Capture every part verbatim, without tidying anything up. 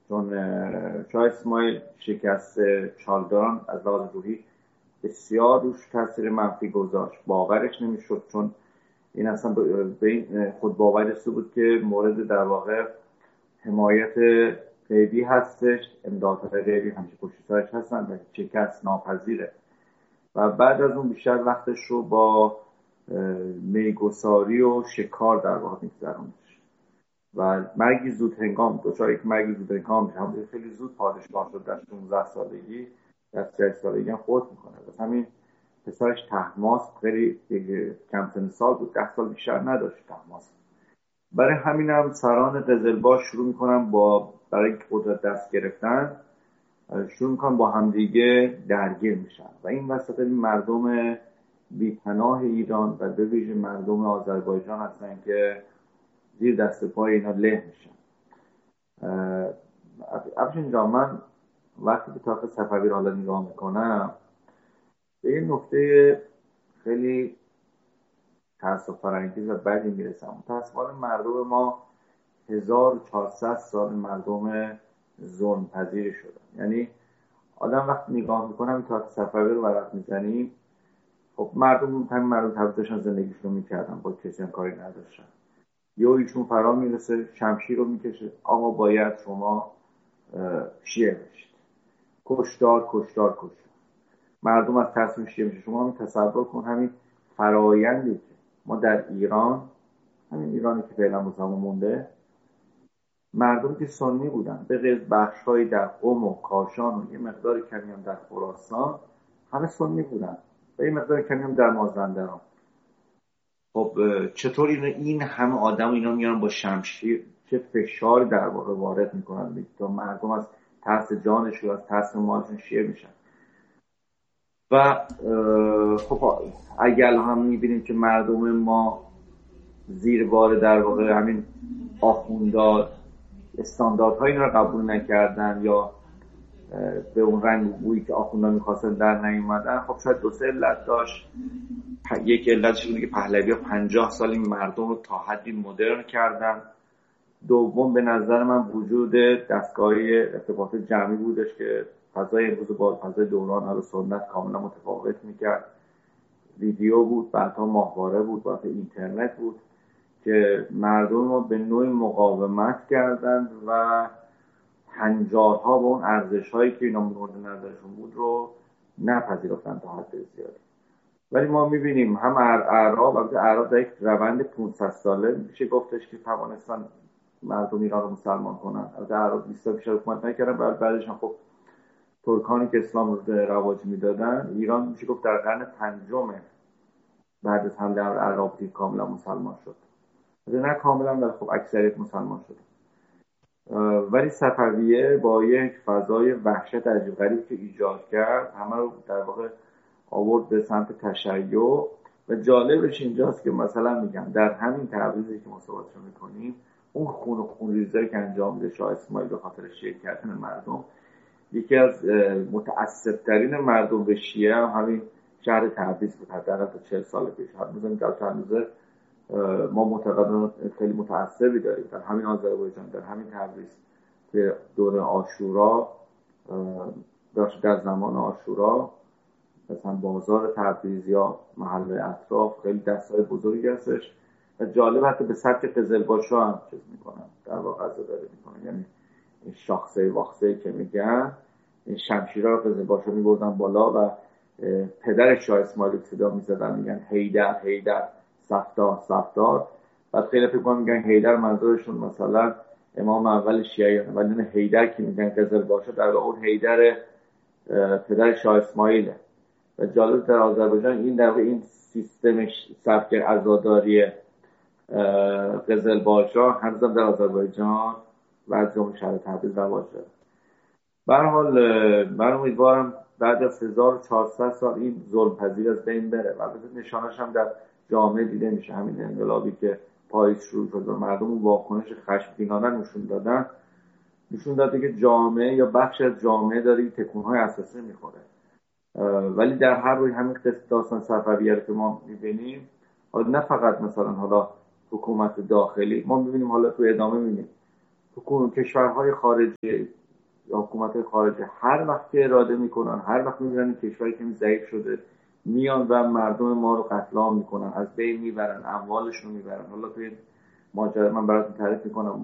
چون شاه اسماعیل شکست چالداران از لحاظ روحی بسیار روش تاثیر منفی گذاشت. باورش نمیشد، چون این اصلا به این خود باور رسیده بود که مورد در واقع حمایت غیبی هستش، امدادهای غیبی همیشه پشت سرش هستن و شکست ناپذیره. و بعد از اون بیشتر وقتش رو با میگساری و شکار در واقع میگذروندش و مرگی زود هنگام دچار یک مرگی زود هنگام میشه. همونطور خیلی زود پادشاه شد، در شانزده سالگی، در سیزده سالگی هم فوت میکنه. بس همین پسرش طهماسپ خیلی کم سن سال بود، ده سال بیشتر نداشت طهماسپ. برای همین هم سران قزلباش شروع میکنن با برای قدرت دست گرفتن شروع میکنن با همدیگه درگیر میشن و این وسط این مردم بی‌پناه ایران و به ویژه مردم آذربایجان هستن که زیر دست پای اینا له میشن. افشین جان، من وقتی به تاریخ صفوی حالا نگاه میکنم به این نکته خیلی تأسف فرانگیز و بدی میرسم. متأسفانه مردم ما هزار و چهارصد سال مردم ظلم پذیر شدن. یعنی آدم وقتی نگاه میکنم این تاریخ صفوی رو ورق میزنیم، خب مردم همین مردم طبیعی داشتن زندگیشون رو میکردن، با کسی هم کاری نداشتن. یا ایشون فرا میرسه شمشیر رو میکشه، آقا باید شما شیعه بشید، کشتار کشتار کشتار. مردم از تصمیم شیعه میشه. شما هم تصور کن همین فرایندی که ما در ایران، همین ایرانی که فعلا مسلمان مونده، مردم که سنی بودن به غیر بخش‌هایی در قم و کاشان و یه مقدار کمی هم در خراسان همه سنی بودن و یه مقدار کمی هم در مازندران. خب چطور این این همه آدم اینا میارن با شمشیر، چه فشار در واقع وارد میکنن تا مردم از ترس جانشون، از ترس مالشون شیعه میشن. و خب اگر هم میبینیم که مردم ما زیر بار در واقع همین آخوندار استانداردهای اینا رو قبول نکردن یا به اون رنگ بویی که آخوندار میخواستن در نیومدن، خب شاید دو سه علت داشت. یک علتش اینه که پهلوی‌ها پنجاه سال این مردم رو تا حدی مدرن کردن. دوم به نظر من وجود دستگاهی ارتباط جمعی بودش که فضای امروز با فضای دوران حالا سنت کاملا متفاوت میکرد. ویدیو بود، بعدها ماهواره بود، بعد اینترنت بود که مردم رو به نوعی مقاومت کردند و هنجارها با اون ارزش‌هایی که اینا مورد نظرشون بود رو نپذیرفتن تا حد زیادی. ولی ما می‌بینیم هم اعراب، البته اعراب در یک روند پانصد ساله میشه گفتش که توانستن مردم ایران رو مسلمان کنن. البته اعراب بیست سال بیشتر حکومت نکردن، بعد بعدش هم خب ترکانی که اسلام رو رواج میدادن. ایران میشه گفت در قرن پنجم بعد از حمله اعراب دید کاملا مسلمان شد. نه کاملا، ولی خب اکثریت مسلمان شد. ولی صفویه با یک فضای وحشت عجیب غریب که ایجاد کرد همه رو در واقع آورد به سمت تشیع. و جالبش اینجاست که مثلا میگم در همین تبریزی که مصاحبهش میکنیم، اون خون و خونریزی که انجام میده شاه اسماعیل به خاطر شیعه کردن مردم، یکی از متعصب‌ترین مردم به شیعه هم همین شهر تبریز بود، حداقل تا چهل سال پیش. هنوز در تبریز ما معتقدان خیلی متعصبی داریم در همین آذربایجان، در همین تبریز که دوره عاشورا داشت، در زمان عاشورا مثلا بازار تبریز یا محله اطراف خیلی دستای بزرگی هستش و جالب حتی به سبک قزلباشا هم چیز میکنن، در واقع عزاداری میکنن. یعنی این شاخصه واخصه که میگن، این شمشیرها رو قزلباشا میبردن بالا و پدر شاه اسماعیل صدا میزدن، میگن هیدر هیدر، صفدار صفدار. بعد خیلی فکر کنم میگن هیدر منظورشون مثلا امام اول شیعه، ولی نه، هیدر که میگن قزلباشا در واقع اون هیدر پدر شاه اسماعیله. و جالب در آذربایجان این در واقع این سیستم سبک عزاداری قزلباشا هنوزم در آذربایجان و از جمله شهر تبریز رواج داره. به هر حال من امیدوارم بعد از هزار و چهارصد سال این ظلم پذیر از بین بره و البته نشانش هم در جامعه دیده میشه. همین انقلابی که پاییز شروع شد و مردم واکنش خشمگینانه نشون دادن، نشون داده که جامعه یا بخش از جامعه داره تکون‌های اساسی میخوره. ولی در هر روی همین داستان صفویه رو که ما میبینیم، حالا نه فقط مثلا حالا حکومت داخلی، ما میبینیم حالا تو ادامه میبینیم حکومت کشورهای خارجی حکومت خارجی هر وقت که اراده میکنن، هر وقت میبینن کشوری که ضعیف شده، میان و مردم ما رو قتل عام میکنن، از بین میبرن، اموالشون رو میبرن. حالا توی ماجرا من براتون تعریف میکنم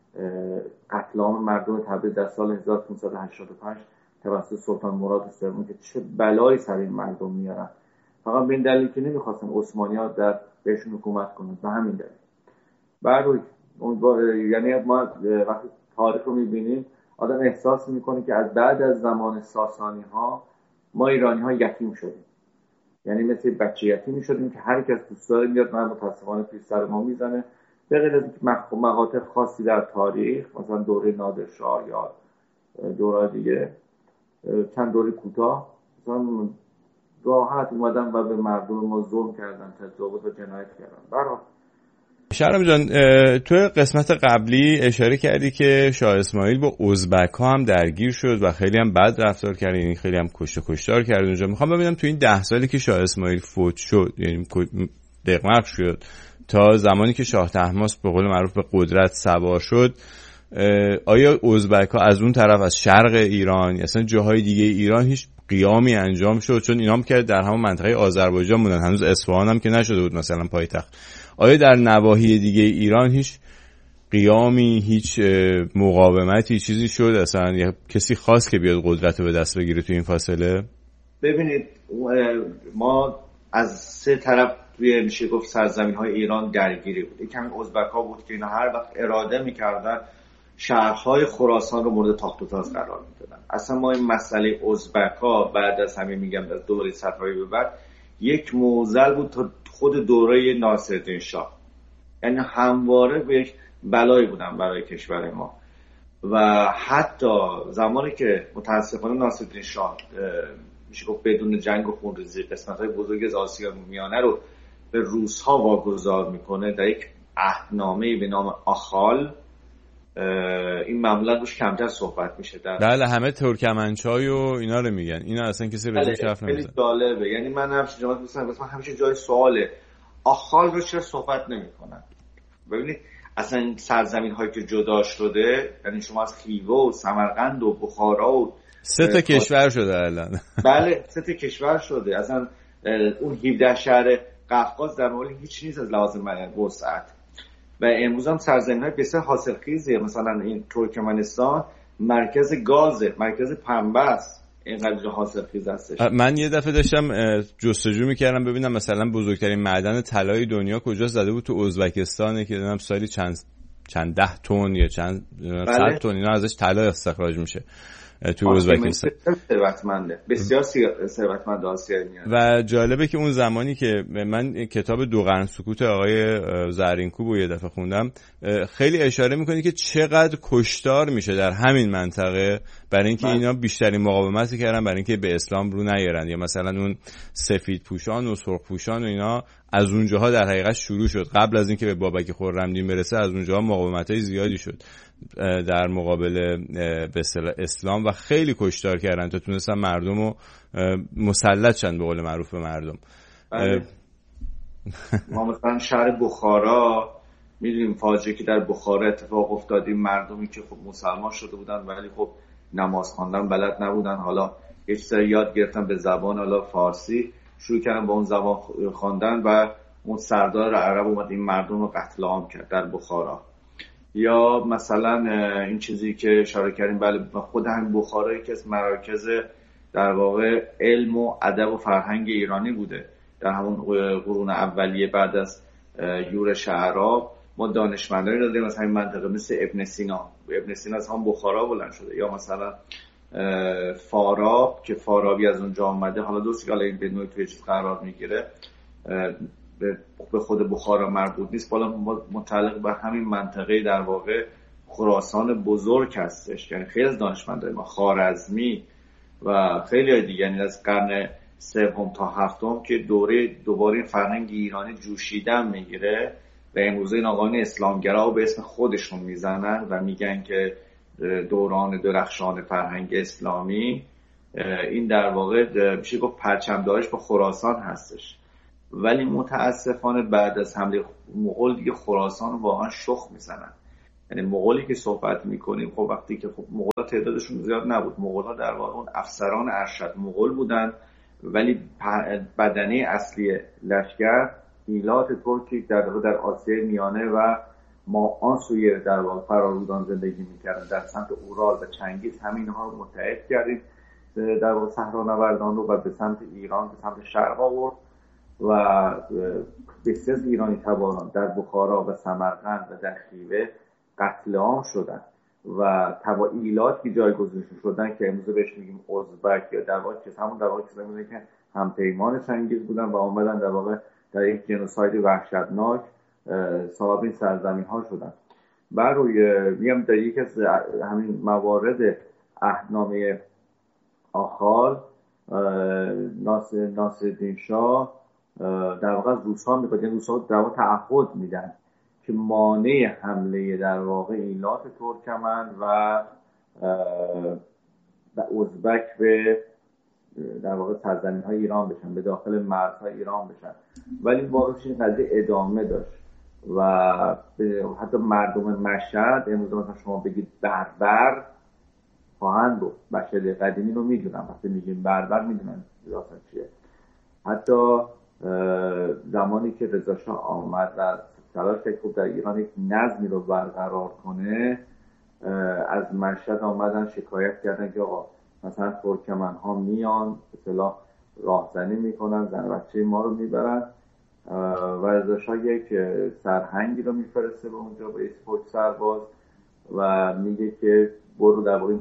قتل عام مردم تبریز در سال هزار و پانصد و هشتاد و پنج توسط سلطان مراد سوم که چه بلایی سر این مردم میارن، فقط به این دلیل که نمیخواستن عثمانی‌ها در بهشون حکومت کنن. به همین دلیل بعد یعنی ما وقتی تاریخ رو میبینیم آدم احساس میکنه که از بعد از زمان ساسانی ها ما ایرانی ها یتیم شدیم، یعنی مثل بچه یتیم شدیم که هر کس دوست داره میاد من متاسفانه توی سر ما میزنه. به غیر از مقاطع خاصی در تاریخ مثلا دوره نادرشاه یا دوره دیگه چند دوره کوتاه مثلا راحت اومدن و به مردم ما ظلم کردن، تجاوز و جنایت کردن. برای شهرام جان تو قسمت قبلی اشاره کردی که شاه اسماعیل با ازبک ها هم درگیر شد و خیلی هم بد رفتار کرد، یعنی خیلی هم کشت و کشتار کرد اونجا. میخوام ببینم تو این ده سالی که شاه اسماعیل فوت شد، یعنی دقمق شد تا زمانی که شاه طهماسپ به قول معروف به قدرت سوار شد، آیا ازبک ها از اون طرف از شرق ایران اصلا جاهای دیگه ایران هیچ قیامی انجام شد؟ چون اینا هم که در همون منطقه آذربایجان بودن، هنوز اصفهان هم که نشده بود مثلا پایتخت. آیا در نواحی دیگه ایران هیچ قیامی، هیچ مقاومتی، چیزی شد اصلا؟ یا کسی خواست که بیاد قدرت رو به دست بگیره تو این فاصله؟ ببینید ما از سه طرف توی میشه گفت سرزمین های ایران درگیری بود. یکم ازبک ها بود که اینا هر وقت اراده میکردن شهرهای خراسان رو مورد تاخت و تاز قرار میدادن. اصلا ما این مسئله ازبک ها بعد از همین میگم از دوره صفوی به بعد یک معضل بود تا خود دوره ناصرالدین شاه، یعنی همواره به یک بلایی بودن برای کشور ما. و حتی زمانی که متاسفانه ناصرالدین شاه میشه گفت بدون جنگ و خونریزی قسمت‌های بزرگی از آسیا میانه رو به روس‌ها واگذار میکنه در یک عهدنامه‌ای به نام آخال، این معمولا روش کمتر صحبت میشه. در بله همه ترکمنچای و اینا رو میگن، اینا اصلا کسی راجعش حرف نمیزنه. خیلی جالبه، یعنی من همیشه جواب میدم مثلا همیشه جای سواله آخال رو چرا صحبت نمیکنن. ببینید اصلا این سرزمین هایی که جدا شده، یعنی شما از خیوه و سمرقند و بخارا و سه تا کشور شده الان. بله سه تا کشور شده. اصلا اون هفده شهر قفقاز در مورد هیچ نیست از لحاظ وسعت. و امروز هم سرزمین‌های بسیار حاصلخیزه، مثلا این ترکمنستان مرکز گازه، مرکز پنبه است، اینقدر حاصلخیز هستش. من یه دفعه داشتم جستجو می‌کردم ببینم مثلا بزرگترین معدن طلای دنیا کجا زده بود، تو ازبکستانه که دیدم سالی چند چند ده تن یا چند صد تن اینا ازش طلا استخراج میشه تو ازبکستان. ثروتمنده، بسیار ثروتمند آسیایی میاد. و جالبه که اون زمانی که من کتاب دو قرن سکوت آقای زرینکوب رو یه دفعه خوندم، خیلی اشاره میکنه که چقدر کشتار میشه در همین منطقه برای اینکه اینا بیشترین مقاومتی کردن برای اینکه به اسلام رو نیارن. یا مثلا اون سفید پوشان و سرخ پوشان و اینا از اونجاها در حقیقت شروع شد، قبل از اینکه به بابک خرمدین برسه از اونجاها مقاومتای زیادی شد در مقابل به اصطلاح اسلام و خیلی کشتار کردن تا تونستن مردم رو مسلط شن به قول معروف به مردم. ما مثلا شهر بخارا میدونیم فاجعه که در بخارا اتفاق افتاد، این مردمی که خب مسلمان شده بودن ولی خب نماز خواندن بلد نبودن، حالا یه چیزی یاد گرفتن به زبان حالا فارسی، شروع کردن با اون زبان خواندن و اون سردار عرب اومد این مردم رو قتل عام کرد در بخارا. یا مثلا این چیزی که اشاره کردیم، بله خود همین بخارا یکی از مراکز در واقع علم و ادب و فرهنگ ایرانی بوده. در همون قرون اولیه بعد از یورش اعراب ما دانشمندانی داریم از همین منطقه مثل ابن سینا. ابن سینا از هم بخارا بلند شده. یا مثلا فاراب که فارابی از اونجا آمده، حالا دوستی که حالا این به نوعی توی چیز قرار میگیره به خود بخارا مربوط نیست، بالا متعلق به همین منطقه در واقع خراسان بزرگ هستش. یعنی خیلی از دانشمندان ما، خوارزمی و خیلی دیگه، یعنی از قرن سوم تا هفتم که دوره دوباره فرهنگ ایرانی جوشیدن میگیره و امروزه این آقایان اسلامگرا به اسم خودشون میزنن و میگن که دوران درخشان فرهنگ اسلامی، این در واقع میشه گفت پرچم‌دارش با خراسان هستش. ولی متاسفانه بعد از حمله مغول دیگه خراسان واقعا شخ میزنن. یعنی مغولی که صحبت میکنیم، خب وقتی که خب مغول تعدادشون زیاد نبود، مغول در واقع اون افسران ارشد مغول بودن، ولی بدنه اصلی لشکر ایلات ترکی در واقع در آسیای میانه و ما آن سوی در واقع فرارودان زندگی میکردن، در سمت اورال و چنگیز همین ها رو متحد کردیم در واقع صحرانوردان رو و به سمت ایران به سمت شرق آورد و بسیار از ایرانی تباران در بخارا و سمرقند و در خیوه قتل عام شدن و تبا ایلات که جایگزین شدن که امروز بهش میگیم ازبک یا در واقع همون در واقع کسایی بودن که هم پیمان چنگیز بودن و اومدن در واقع در یک جنوساید وحشتناک صاحب این سرزمین ها شدن. بر روی میگم در یک از همین موارد عهدنامه آخال ناصر ناصرالدین شاه در واقع از روس‌ها میگه، یعنی روس‌ها در واقع تعهد میدن که مانع حمله در واقع ایلات ترکمن و ازبک به در واقع سرزمین‌های ایران بشن، به داخل مرزهای ایران بشن. ولی واقعش این قضیه ادامه داشت و حتی مردم مشهد امروز مثلا شما بگید بربر خواهند بود، مشهد قدیمی رو میدونم، وقتی میگیم بربر میدونن داستان چیه. حتی زمانی که رضا شاه آمد و تلاش کرد که در ایران یک نظمی رو برقرار کنه، از مشهد آمدن شکایت کردن که آقا مثلا ترکمن ها میان اصطلاح راهزنی میکنن، زن بچه ما رو میبرن و رضا شاه یک سرهنگی رو میفرسته به اونجا به اسپوک سرباز و میگه که برو در واقع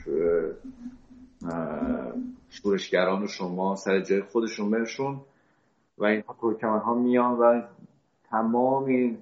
شورشگران شما سر جای خودشون برشون و این ترکمن ها میان و تمام این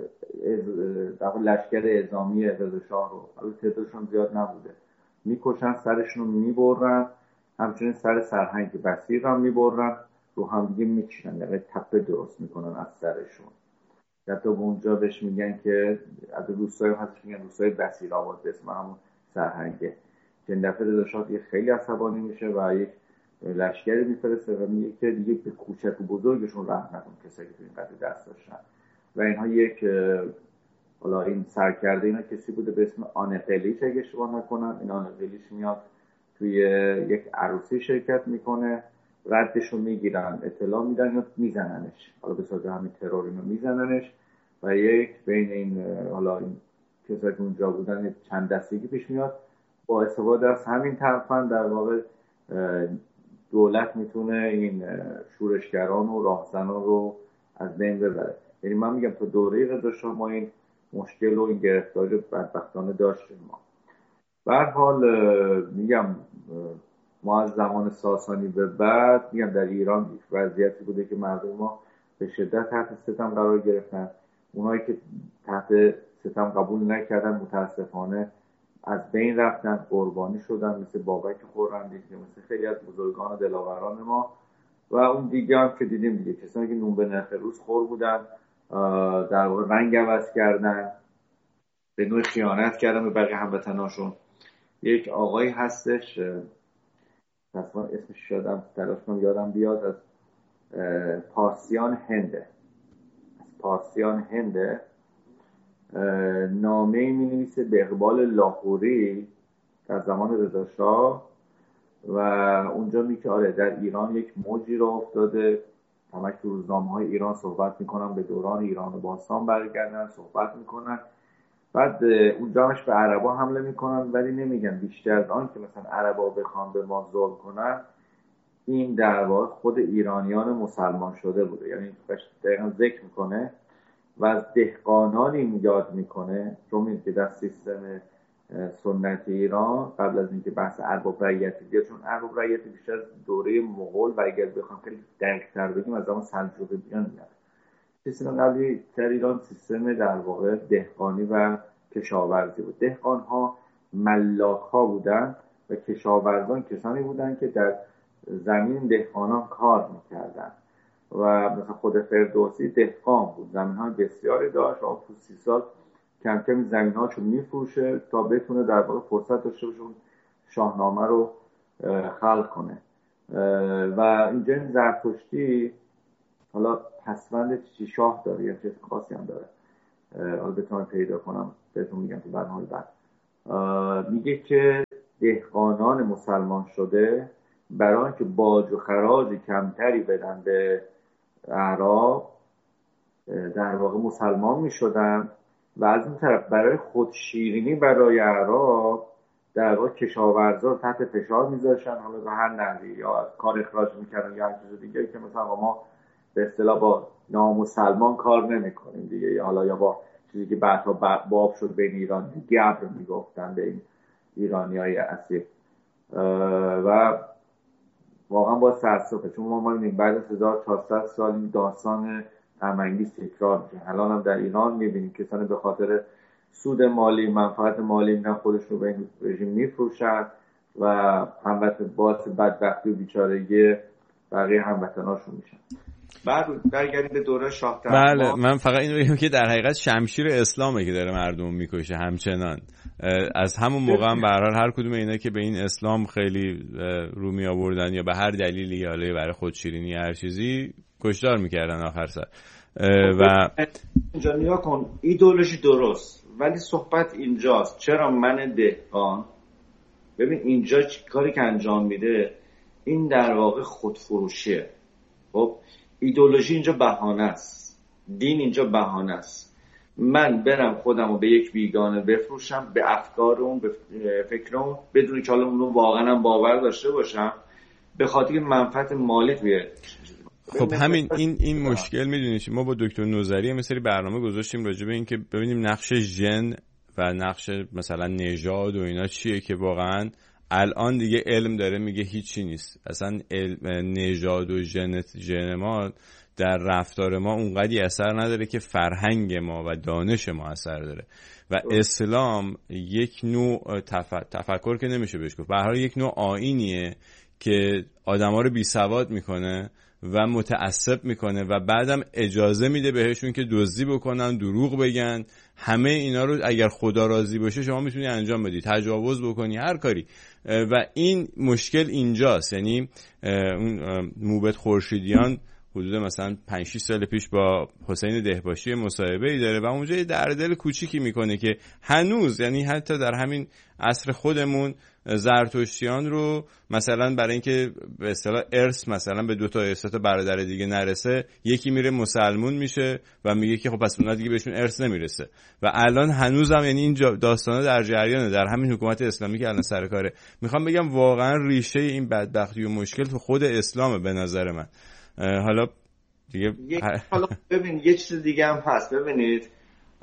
لشکر اعزامی رضا شاه رو، البته تعدادشون زیاد نبوده، میکشن، سرشون رو میبرن، همچنین سر سرهنگ بصیر هم میبرن، رو هم دیگه میکشن، یعنی تپه درست میکنن از سرشون. حتی به اونجا بهش میگن که از روستایی هستش میگن روستای بصیر آباد به اسم همون سرهنگه، که این دفعه رضا شاه خیلی عصبانی میشه و یک لشکری میفرسته و میگه که دیگه به کوچک و بزرگشون رحم نکن، کسایی که تو این قضیه دست داشتن. و اینها یک حالا این سرکرده اینا کسی بوده به اسم آنقلیش اگه اشتباه نکنم. این آنقلیش میاد توی یک عروسی شرکت میکنه، ردشو میگیرن، اطلاع میدن یا میزننش، حالا به صورت همین ترور اینو میزننش و یک بین این حالا این کسایی که اونجا بودن چند دستگی پیش میاد. با استفاده از همین ترفند در واقع دولت میتونه این شورشگران و راهزنان رو از بین ببره. یعنی من میگم تو دوره رضا شاه ما این مشکل و این گرفتاری بدبختانه داشتیم. ما به هر حال میگم ما از زمان ساسانی به بعد میگم در ایران وضعیتی بوده که مردم ما به شدت تحت ستم قرار گرفتن. اونایی که تحت ستم قبول نکردن متاسفانه از بین رفتن، قربانی شدن، مثل بابک خرمدی، مثل خیلی از بزرگان و دلاوران ما و اون دیگه هم که دیدیم دیگه کسانی که نون به نرخ روز خور بودن، در واقع رنگ عوض کردن، به نوع خیانت کردن به بقیه هموطناشون. یک آقایی هستش اصلا اسمش یادم تلاش کنم یادم بیاد، از پارسیان هنده از پارسیان هنده نامه‌ای می‌نویسه به اقبال لاهوری در زمان رضا شاه و اونجا میگه آره در ایران یک موجی را افتاده، همش تو روزنامه‌های ایران صحبت میکنن، به دوران ایران باستان برگردن صحبت میکنن. بعد اونجا همش به عربا حمله میکنن ولی نمیگن بیشتر از آن که مثلا عربا بخوان به ما ظلم کنن، این در واقع خود ایرانیان مسلمان شده بوده. یعنی دقیقا ذکر میکنه و از دهقانانی یاد میکنه، چون میگه که در سیستم سنت ایران قبل از اینکه بحث ارباب رعیتی بیاد، چون ارباب رعیتی بیشتر از دوره مغول و اگر بخوام خیلی دقیق‌تر بگیم از زمان سلجوقیان میاد. سیستم قبلی در ایران سیستم در واقع دهقانی و کشاورزی بود. دهقان ها ملاک ها بودن و کشاورزان کسانی بودن که در زمین دهقانان کار میکردن و مثلا خود فردوسی دهقان بود، زمین های بسیاری داشت و تو سی سال کم کم زمین هاشو میفروشه تا بتونه در واقع فرصت داشته باشه شاهنامه رو خلق کنه. و اینجا این زرتشتی حالا پسوند چی شاه داره یا چیز خاصی هم داره، حالا بتونم پیدا کنم بهتون میگم تو برنامه بعد. میگه که دهقانان مسلمان شده برای اینکه باج و خراج کمتری بدن به اعراب در واقع مسلمان میشدن و از این طرف برای خودشیرینی برای اعراب در واقع کشاورزا رو تحت فشار میذاشتن، حالا به هر نحوی، یا کار اخراج میکردن یا هر چیز دیگه که مثلا ما به اصطلاح با نامسلمان کار نمیکنیم دیگه، یا حالا یا با چیزی که بعدها باب شد بین ایران گبر میگفتن به این ایرانیای اصیل. و واقعا با تأسفه، چون ما میبینیم بعد از هزار و چهارصد سال این داستان غم‌انگیز تکرار میشه. الان هم در ایران میبینیم کسانی به خاطر سود مالی، منفعت مالی میرن خودش رو به این رژیم میفروشن و هموطن باعث بدبختی و بیچارگی بقیه هموطناشون میشن. بعد برگردیم به دوره شاه طهماسب. بله، من فقط اینو بگم که در حقیقت شمشیر اسلامه که داره مردم میکشه همچنان. از همون موقع هم به هر حال هر کدوم اینا که به این اسلام خیلی رو می آوردن یا به هر دلیلی، یا برای خودشیرینی هر چیزی، کشتار میکردن آخر سر. و اینجا نیا کن ایدئولوژی درست، ولی صحبت اینجاست چرا من دهقان، ببین اینجا کاری که انجام میده این در واقع خودفروشیه. خب ایدئولوژی اینجا بهانه است، دین اینجا بهانه است. من برم خودم رو به یک بیگانه بفروشم، به افکار اون، به فکر اون، بدون که حالا اون واقعا هم باور داشته باشم، به خاطر منفعت مالی توی. خب همین این این مشکل میدونید ما با دکتر نوذری یه سری برنامه گذاشتیم راجع به این که ببینیم نقش ژن و نقش مثلا نژاد و اینا چیه، که واقعا الان دیگه علم داره میگه هیچی نیست اصلا. نژاد و ژنت ژن ما در رفتار ما اونقدی اثر نداره که فرهنگ ما و دانش ما اثر داره. و اسلام یک نوع تف... تفکر که نمیشه بهش گفت، به هر حال یک نوع آیینیه که آدما رو بی سواد میکنه و متعصب میکنه و بعدم اجازه میده بهشون که دزدی بکنن، دروغ بگن. همه اینا رو اگر خدا راضی باشه شما میتونی انجام بدی، تجاوز بکنی، هر کاری. و این مشکل اینجاست. یعنی اون موبت خورشیدیان حدود مثلا پنج شش سال پیش با حسین دهباشی مصاحبه‌ای داره و اونجا یه دردل کوچیکی میکنه که هنوز، یعنی حتی در همین عصر خودمون، زرتشتیان رو مثلا برای اینکه به اصطلاح ارث مثلا به دو تا سه تا برادر دیگه نرسه، یکی میره مسلمون میشه و میگه که خب پس اونها دیگه بهشون ارث نمیرسه. و الان هنوزم یعنی این داستانا در جریانه در همین حکومت اسلامی که الان سر کاره. میخوام بگم واقعا ریشه این بدبختی و مشکل تو خود اسلامه به نظر من. حالا دیگه حالا ببین یه چیز دیگه هم هست. ببینید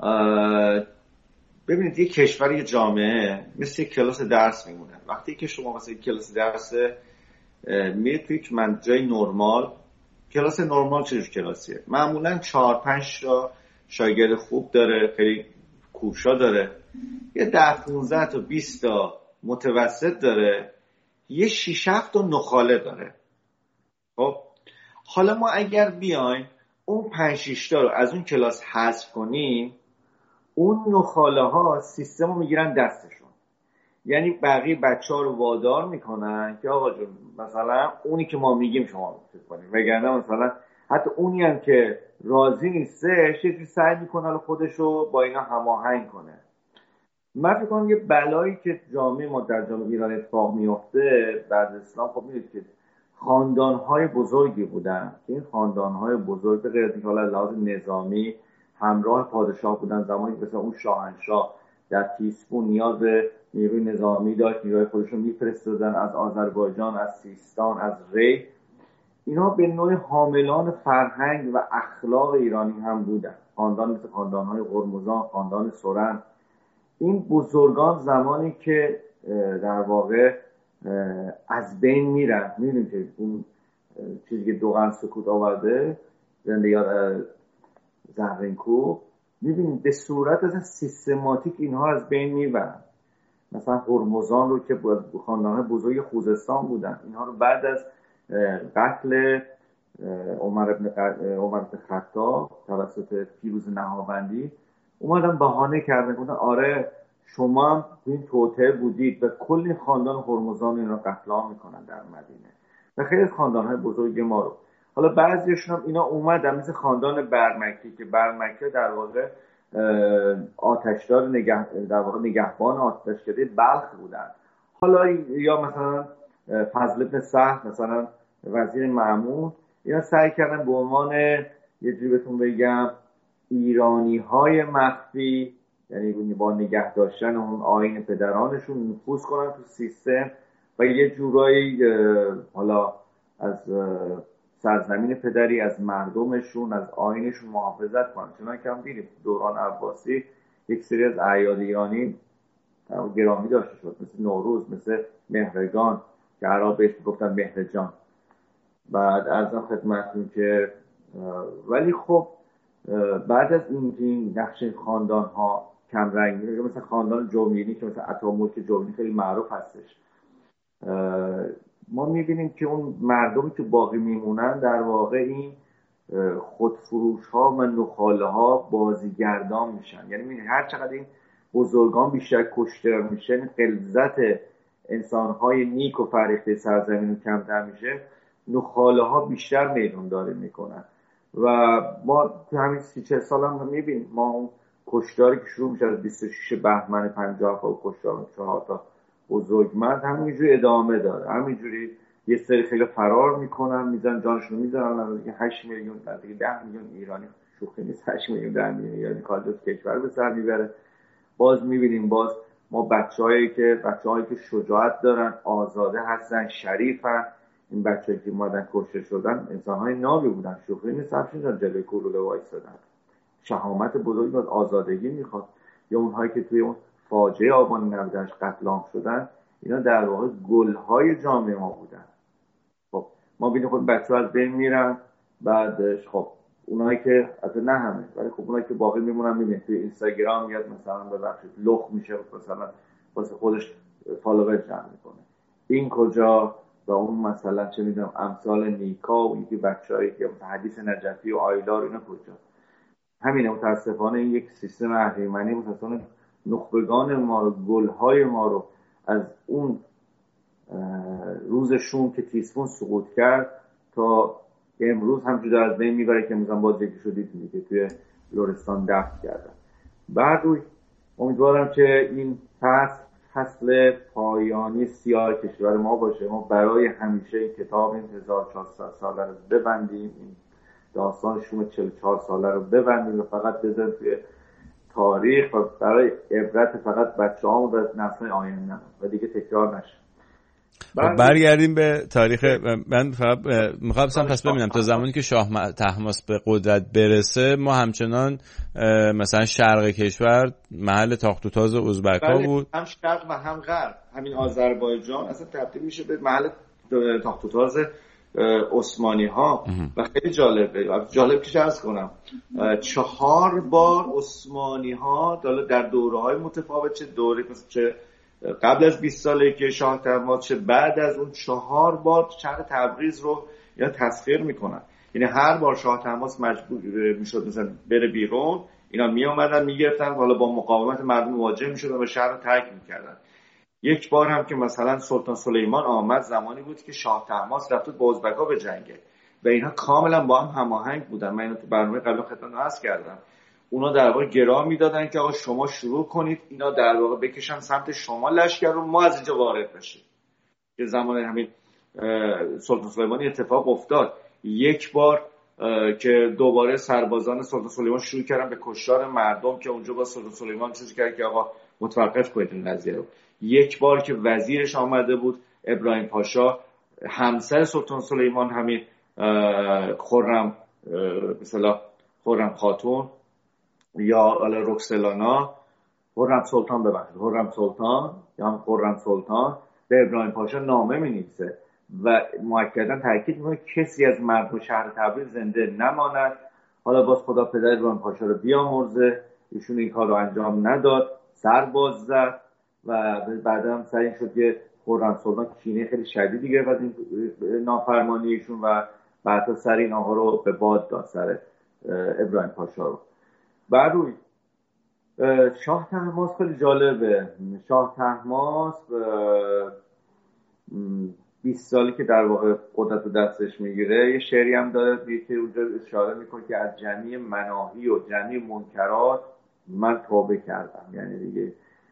ببینید یه کشور، یه جامعه مثل یک کلاس درس میمونه. وقتی که شما مثلا یک کلاس درس میرید توی یک من جای نرمال، کلاس نرمال چه جور کلاسیه؟ معمولا چهار پنج تا شاگرد خوب داره، خیلی کوشا داره، یه ده پونزده تا بیست تا متوسط داره، یه شش هفت تا نخاله داره. خب حالا ما اگر بیایم اون پنج شش تا رو از اون کلاس حذف کنیم، اون نخاله ها سیستم رو میگیرن دستشون. یعنی بقیه بچه ها رو وادار میکنن که آقا جون مثلا اونی که ما میگیم شما فکر کنید، وگرنه مثلا حتی اونی هم که راضی نیستش یه جوری سعی میکنه خودش رو با اینا هماهنگ کنه. من فکر کنم یه بلایی که جامعه ما در جامعه ایران اتفاق میفته بعد اسلام، خب میدونید که خاندان‌های بزرگی بودن که این خاندان‌های بزرگ به غیر از اینکه لحاظ نظامی همراه پادشاه بودن، زمانی که مثلا اون شاهنشاه در تیسفون نیاز به نیروی نظامی داشت، نیروی خودش رو میفرستادن از آذربایجان، از سیستان، از ری. اینا به نوعی حاملان فرهنگ و اخلاق ایرانی هم بودن. خاندان مثل خاندان‌های هرمزان، خاندان سرند، این بزرگان زمانی که در واقع از بین میرن، میدونید که اون چیزی که دوغن سکوت آورده زنده یاد زهرینکو، میبینید به صورت از سیستماتیک اینها از بین میبرن. مثلا هرمزان رو که خاندان‌های بزرگ خوزستان بودن، اینها رو بعد از قتل عمر ابن عمر ابن خطاب توسط پیروز نهاوندی اومدن بهانه کردن، گفتن آره شما هم این توطئه بودید و کلی خاندان هرمزان اینا قتل عام میکنن در مدینه و خیلی از خاندان‌های بزرگ ما رو. حالا بعضیشون هم اینا اومدن مثل خاندان برمکی که برمکی در واقع آتشدار نگه در واقع نگهبان آتشکده بلخ بودن. حالا یا مثلا فضل بن سهل مثلا وزیر مأمون، اینا سعی کردن به عنوان یه جوری بهتون بگم ایرانی های مخفی، یعنی با نگه داشتن اون آیین پدرانشون نفوذ کنن تو سیستم و یه جورایی حالا از سرزمین پدری، از مردمشون، از آیینشون محافظت کنن. چون که هم دیدیم دوران عباسی یک سری از اعیاد ایرانی گرامی داشته شد، مثل نوروز، مثل مهرگان که عرب بهش گفتن مهرجان. بعد ارزم خدمتتون که ولی خب بعد از اینکه نقش خاندان ها کم رنگی، مثلا خاندان جومینی که مثلا اتاملک جومینی خیلی معروف هستش، ما میبینیم که اون مردمی که باقی میمونن در واقع این خودفروش ها و نخاله ها بازیگردان میشن. یعنی هر چقدر این بزرگان بیشتر کشته میشن، غلظت انسان های نیک و فریخته سرزمین کمتر میشه، نخاله ها بیشتر میدون داری میکنن. و ما تو همین سی چه سال هم میبینیم، ما اون کشتاری که شروع میشه از بیست و شش بهمن پنجاه و کشتار چهار تا بزرگمرد همینجوری ادامه داره. همینجوری یه سری خیلی فرار میکنن، میزن جانشون میذارن. دیگه هشت میلیون دیگه ده میلیون ایرانی، شوخی نیست، هشت میلیون ده میلیون ایرانی کالج کشور به سر میبره. باز میبینیم باز ما بچه‌هایی که بچه‌هایی که شجاعت دارن، آزاده هستن، شریفن. این بچه‌ای که مادن کشته شدن انسان‌های نابی بودن، شوخی نیست. همشون جان جلوی کوروله وایسادن. شهامت بزرگی از آزادگی میخواد. یا اونهایی که توی اون فاجعه آبان نود و هشت قتل عام شدن، اینا در واقع گل‌های جامعه ما بودن. خب ما ببینیم خود بچه‌ها از بین میرن، بعدش خب اونایی که از نه همه ولی خب اونایی که باقی میمونن میبینید توی اینستاگرام میاد مثلا ببخشید لخ میشه، مثلا واسه خودش فالوور جمع میکنه. این کجا؟ و اون مثلا چه میدونم امثال نیکا و یکی بچه‌هایی که مثلا حدیث نجفی و آیلار اینا کجا؟ همینه. متاسفانه این یک سیستم اهریمنی متاسفانه نخبگان ما رو، گل‌های ما رو از اون روزشون که تیسفون سقوط کرد تا امروز همجوری از بین میبره که مثلا باز یکی شدید که توی لرستان دفن کردن. بعد روی امیدوارم که این فصل فصل پایانی سیاه کشور ما باشه. ما برای همیشه این کتاب این هزار و چهارصد ساله رو ببندیم، این داستان شوم چهل و چهار ساله رو ببندیم و فقط بذاریم توی تاریخ و برای عبرت فقط بچه‌هامون و نسل‌های آینده و دیگه تکرار نشه. برگردیم به تاریخ. من فقط می‌خواستم پس ببینم تا زمانی که شاه طهماسپ به قدرت برسه ما همچنان مثلا شرق کشور محل تاخت و تاز ازبک‌ها بود، هم شرق و هم غرب. همین آذربایجان اصلا تبدیل میشه به محل تاخت و تاز عثمانی‌ها و خیلی جالبه. جالب که عرض کنم چهار بار عثمانی‌ها در دوره‌های متفاوت، چه دوره چه قبل از بیست ساله که شاه طهماسپ، چه بعد از اون، چهار بار شهر تبریز رو یا تسخیر میکنن. یعنی هر بار شاه طهماسپ مجبور میشد مثلا بره بیرون، اینا می اومدن میگرفتن، حالا با مقاومت مردم مواجه میشدن و شهر رو ترک میکردن. یک بار هم که مثلا سلطان سلیمان آمد، زمانی بود که شاه طهماسپ رفت با ازبک‌ها به جنگه و اینها کاملا با هم هماهنگ بودن. من اینو تو برنامه قبل خدمتتون عرض کردم. اونا در واقع گرا میدادن که آقا شما شروع کنید، اینا در واقع بکشن سمت شما لشکر رو، ما از اینجا وارد بشیم. که زمان همین سلطان سلیمان اتفاق افتاد. یک بار که دوباره سربازان سلطان سلیمان شروع کردن به کشتار مردم که اونجا با سلطان سلیمان چیزی کرد که آقا متوقف کنید این قضیه رو. یک بار که وزیرش آمده بود ابراهیم پاشا، همسر سلطان سلیمان همین خرم به اصطلاح خرم خاتون یا حالا رکسلانا، خرم سلطان ببخشید خرم سلطان یا خرم سلطان به ابراهیم پاشا نامه می‌نویسه و مؤکداً تاکید می‌کنه کسی از مردم شهر تبریز زنده نماند. حالا باز خدا پدر ابراهیم پاشا رو بیامرزه، ایشون این کار رو انجام نداد، سر باز زد و بعدا هم سعی شد که خرم سلطان کینه خیلی شدیدی گرفت از این نافرمانی ایشون و بعدا سر این آقا رو به باد داد، سر ابراهیم پاشا رو. بعد روی شاه طهماسپ خیلی جالبه. شاه طهماسپ بیست سالی که در واقع قدرت رو دستش میگیره، یه شعری هم داره که اونجا اشاره میکنه که از جمعی مناهی و جمعی منکرات من توبه کردم، یعنی دیگه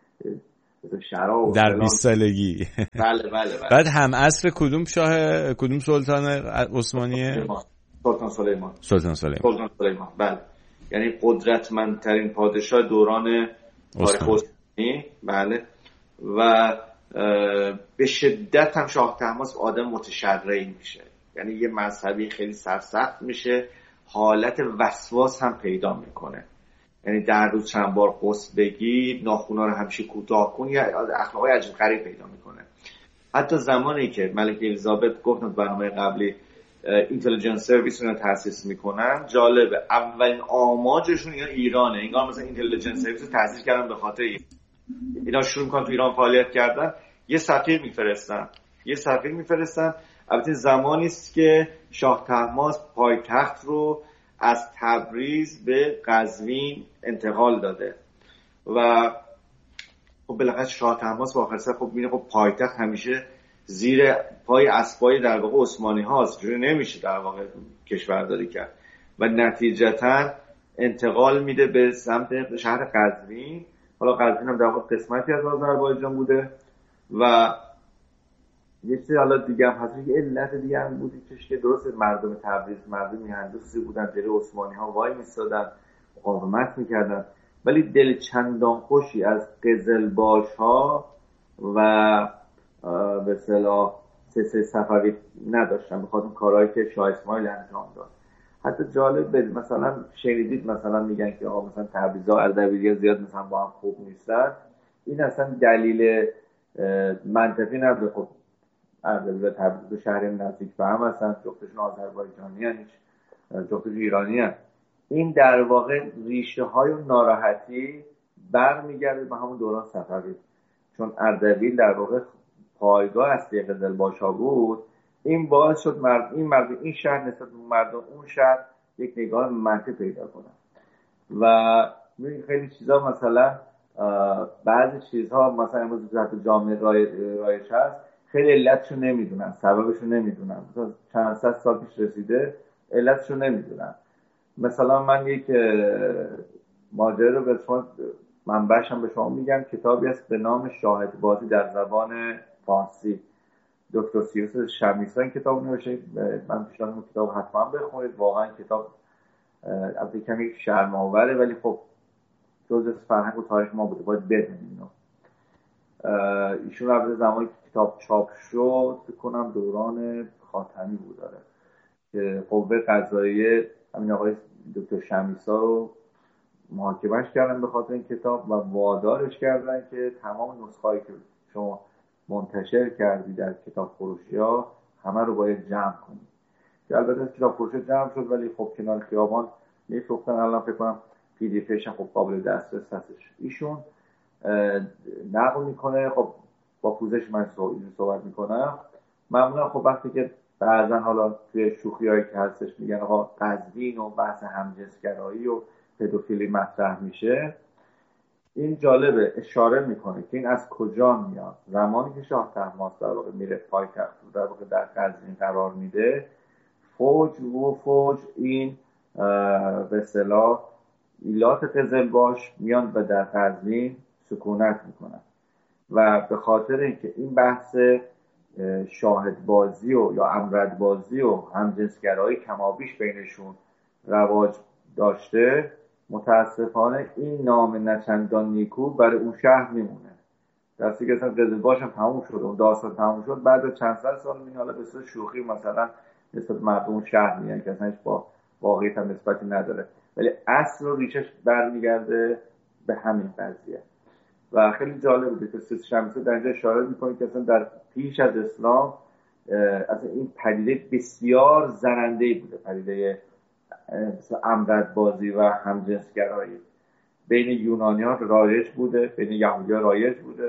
شراب در بیست سالگی. بله بله بله. بعد هم عصر کدوم شاه، کدوم سلطان عثمانیه؟ سلطان سلیمان. سلطان سلیمان. سلطان سلیمان بله، یعنی قدرتمندترین پادشاه دوران تاریخ عثمانی. بله. و به شدت هم شاه طهماسپ آدم متشرعی میشه، یعنی یه مذهبی خیلی سرسخت میشه، حالت وسواس هم پیدا میکنه، یعنی در روز چند بار غسل بگی، ناخونا رو همیشه کوتاه کن، یا اخلاقای عجیب غریب پیدا میکنه. حتی زمانی که ملکه الیزابت گفتن برنامه قبلی اینتلیجنس سرویس رو تأسیس میکنن، جالبه اولین آماجشون اینا ایرانه، انگار مثلا اینتلیجنس سرویس رو تأسیس کردن به خاطر اینا شروع میکنن تو ایران فعالیت کردن، یه سفیر میفرستن یه سفیر میفرستن البته زمانی است که شاه طهماسپ پایتخت رو از تبریز به قزوین انتقال داده و خب بالاخره شاه طهماسپ آخر سر خب میبینه خب پایتخت همیشه زیر پای اسبای در واقع عثمانی هاست، جوری نمیشه در واقع کشورداری کرد و نتیجتا انتقال میده به سمت شهر قزوین. حالا قزوین هم در واقع قسمتی از آذربایجان بوده و یه چیز حالا دیگه هم هست، یه علت دیگه هم بودی که درست مردم تبریز مردم میهندوسی بودن، جلوی عثمانی ها وای میستادن، مقاومت میکردن، ولی دل چندان خوشی از قزلباش ها و به اصطلاح سلسله صفوی نداشتن به خاطر کارهایی که شاه اسماعیل انجام داد. حتی جالب مثلا شنیدید مثلا میگن که آقا مثلا تبریزا اردبیلی‌ها زیاد مثلا با هم خوب نیستن، این اصلا دلیل منطقی نداره. خب اردبیل و تبریز دو شهر نزدیک به هم هستن، جفتشون آذربایجانی هستن، جفتشون ایرانی هستن. این در واقع ریشه های ناراحتی برمیگرده به همون دوران صفوی، چون اردبیل در واقع پایگاه اصلی قزلباش‌ها بود. این باعث شد مرد این مرد این شهر نسبت به مردم اون شهر یک نگاه منفی پیدا کنه و خیلی چیزا مثلا بعضی چیزها مثلا امروز در جامعه رایج هست خیلی علتشو نمیدونن، سببشو نمیدونن، مثلا چند صد سال پیش رسیده علتشو نمیدونن. مثلا من یک ماجرا رو به شما منبعش هم به شما میگم، کتابی است به نام شاهد بازی در زبان فارسی، دکتر سیروس شمیسا این کتاب نوشته. من پیشنهاد میکنم کتاب حتما بخونید، واقعا کتاب البته کمی شرم‌آوره ولی خب جزء فرهنگ و تاریخ ما بوده، باید بدونیم اینو. ایشون البته زمانی که کتاب چاپ شد فکر کنم دوران خاتمی بود داره که قوه قضاییه همین آقای دکتر شمیسا رو محاکمه‌اش کردن به خاطر این کتاب و وادارش کردن که تمام نسخه‌ای که شما منتشر کردی در کتاب فروشی‌ها همه رو باید جمع کنی، که البته کتاب فروشی جمع شد ولی خب کنار خیابان می‌فروختن. الان فکر کنم پی دی افش خب قابل دسترس هستش. ایشون نقل میکنه، خب با پوزش من صحبت میکنم معمولا خب وقتی که بعضن حالا توی شوخی‌هایی که هستش میگن آقا قزوین و بحث همجنسگرایی و پدوفیلی مطرح میشه، این جالبه اشاره میکنه که این از کجا میاد. زمانی که شاه طهماسپ در واقع میره پایتخت در واقع در قزوین قرار میده، فوج و فوج این به اصطلاح ایلات قزلباش میان و در قزوین سکونت میکنن و به خاطر اینکه این بحث شاهد بازی و یا امرد بازی و همجنسگرایی کمابیش بینشون رواج داشته، متاسفانه این نام نچندان نیکو برای اون شهر میمونه. دستی که اصلا قزلباش هم تموم شد، اون داستان تموم شد، بعد چند صد سال میگن حالا به صورت شوخی مثلا نسبت مردم اون شهر میگن که اصلا هیچ با واقعیت هم نسبتی نداره، ولی اصل و ریشش برمیگرده به همین قضیه. و خیلی جالب بوده که سیروس شمیسا در اینجا اشاره میکنه که اصلا در پیش از اسلام اصلا این پدیده بسیار زننده‌ای بوده، پدیده امرد بازی و همجنسگرایی بین یونانی‌ها رایج بوده، بین یهودی‌ها رایج بوده.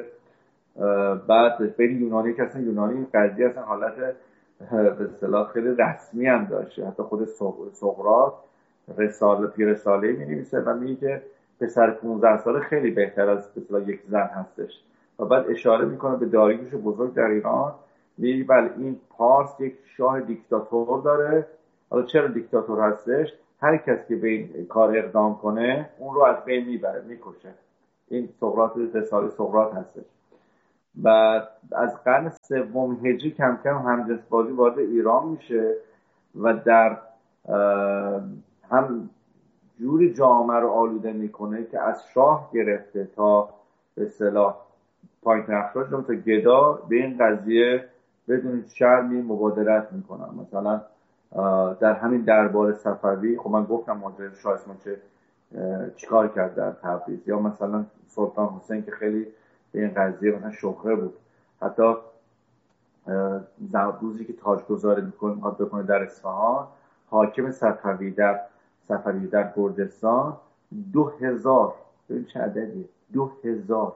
بعد بین یونانی که اصلا یونانی این قضیه اصلا حالت به اصطلاح خیلی رسمی هم داشته، حتی خود سقراط رساله پی رساله می‌نویسه و میگه که پسر پانزده ساله خیلی بهتر از به اصطلاح یک زن هستش و بعد اشاره میکنه به داریوش بزرگ در ایران، میگه بله این پارس یک شاه دیکتاتور داره. حالا چرا دیکتاتور هستش؟ هر کسی که به این کار اقدام کنه اون رو از بین میبره، میکشه. این سقراط، رساله سقراط هستش. و از قرن سوم هجری کم کم همجنسبازی وارد ایران میشه و در هم جوری جامعه رو آلوده میکنه که از شاه گرفته تا به اصطلاح پایین افراد تا گدا به این قضیه بدون شرمی مبادرت میکنن. مثلا در همین دربار صفوی، خب من گفتم ماجرای شاه اسماعیل چه چیکار کرد در تبریز، یا مثلا سلطان حسین که خیلی به این قضیه مثلا شهره بود. حتی روزی که تاجگذاری میکنه میخواد بکنه در اصفهان، حاکم صفوی در صفوی در گردستان دو هزار، ببین چه عددیه، دو هزار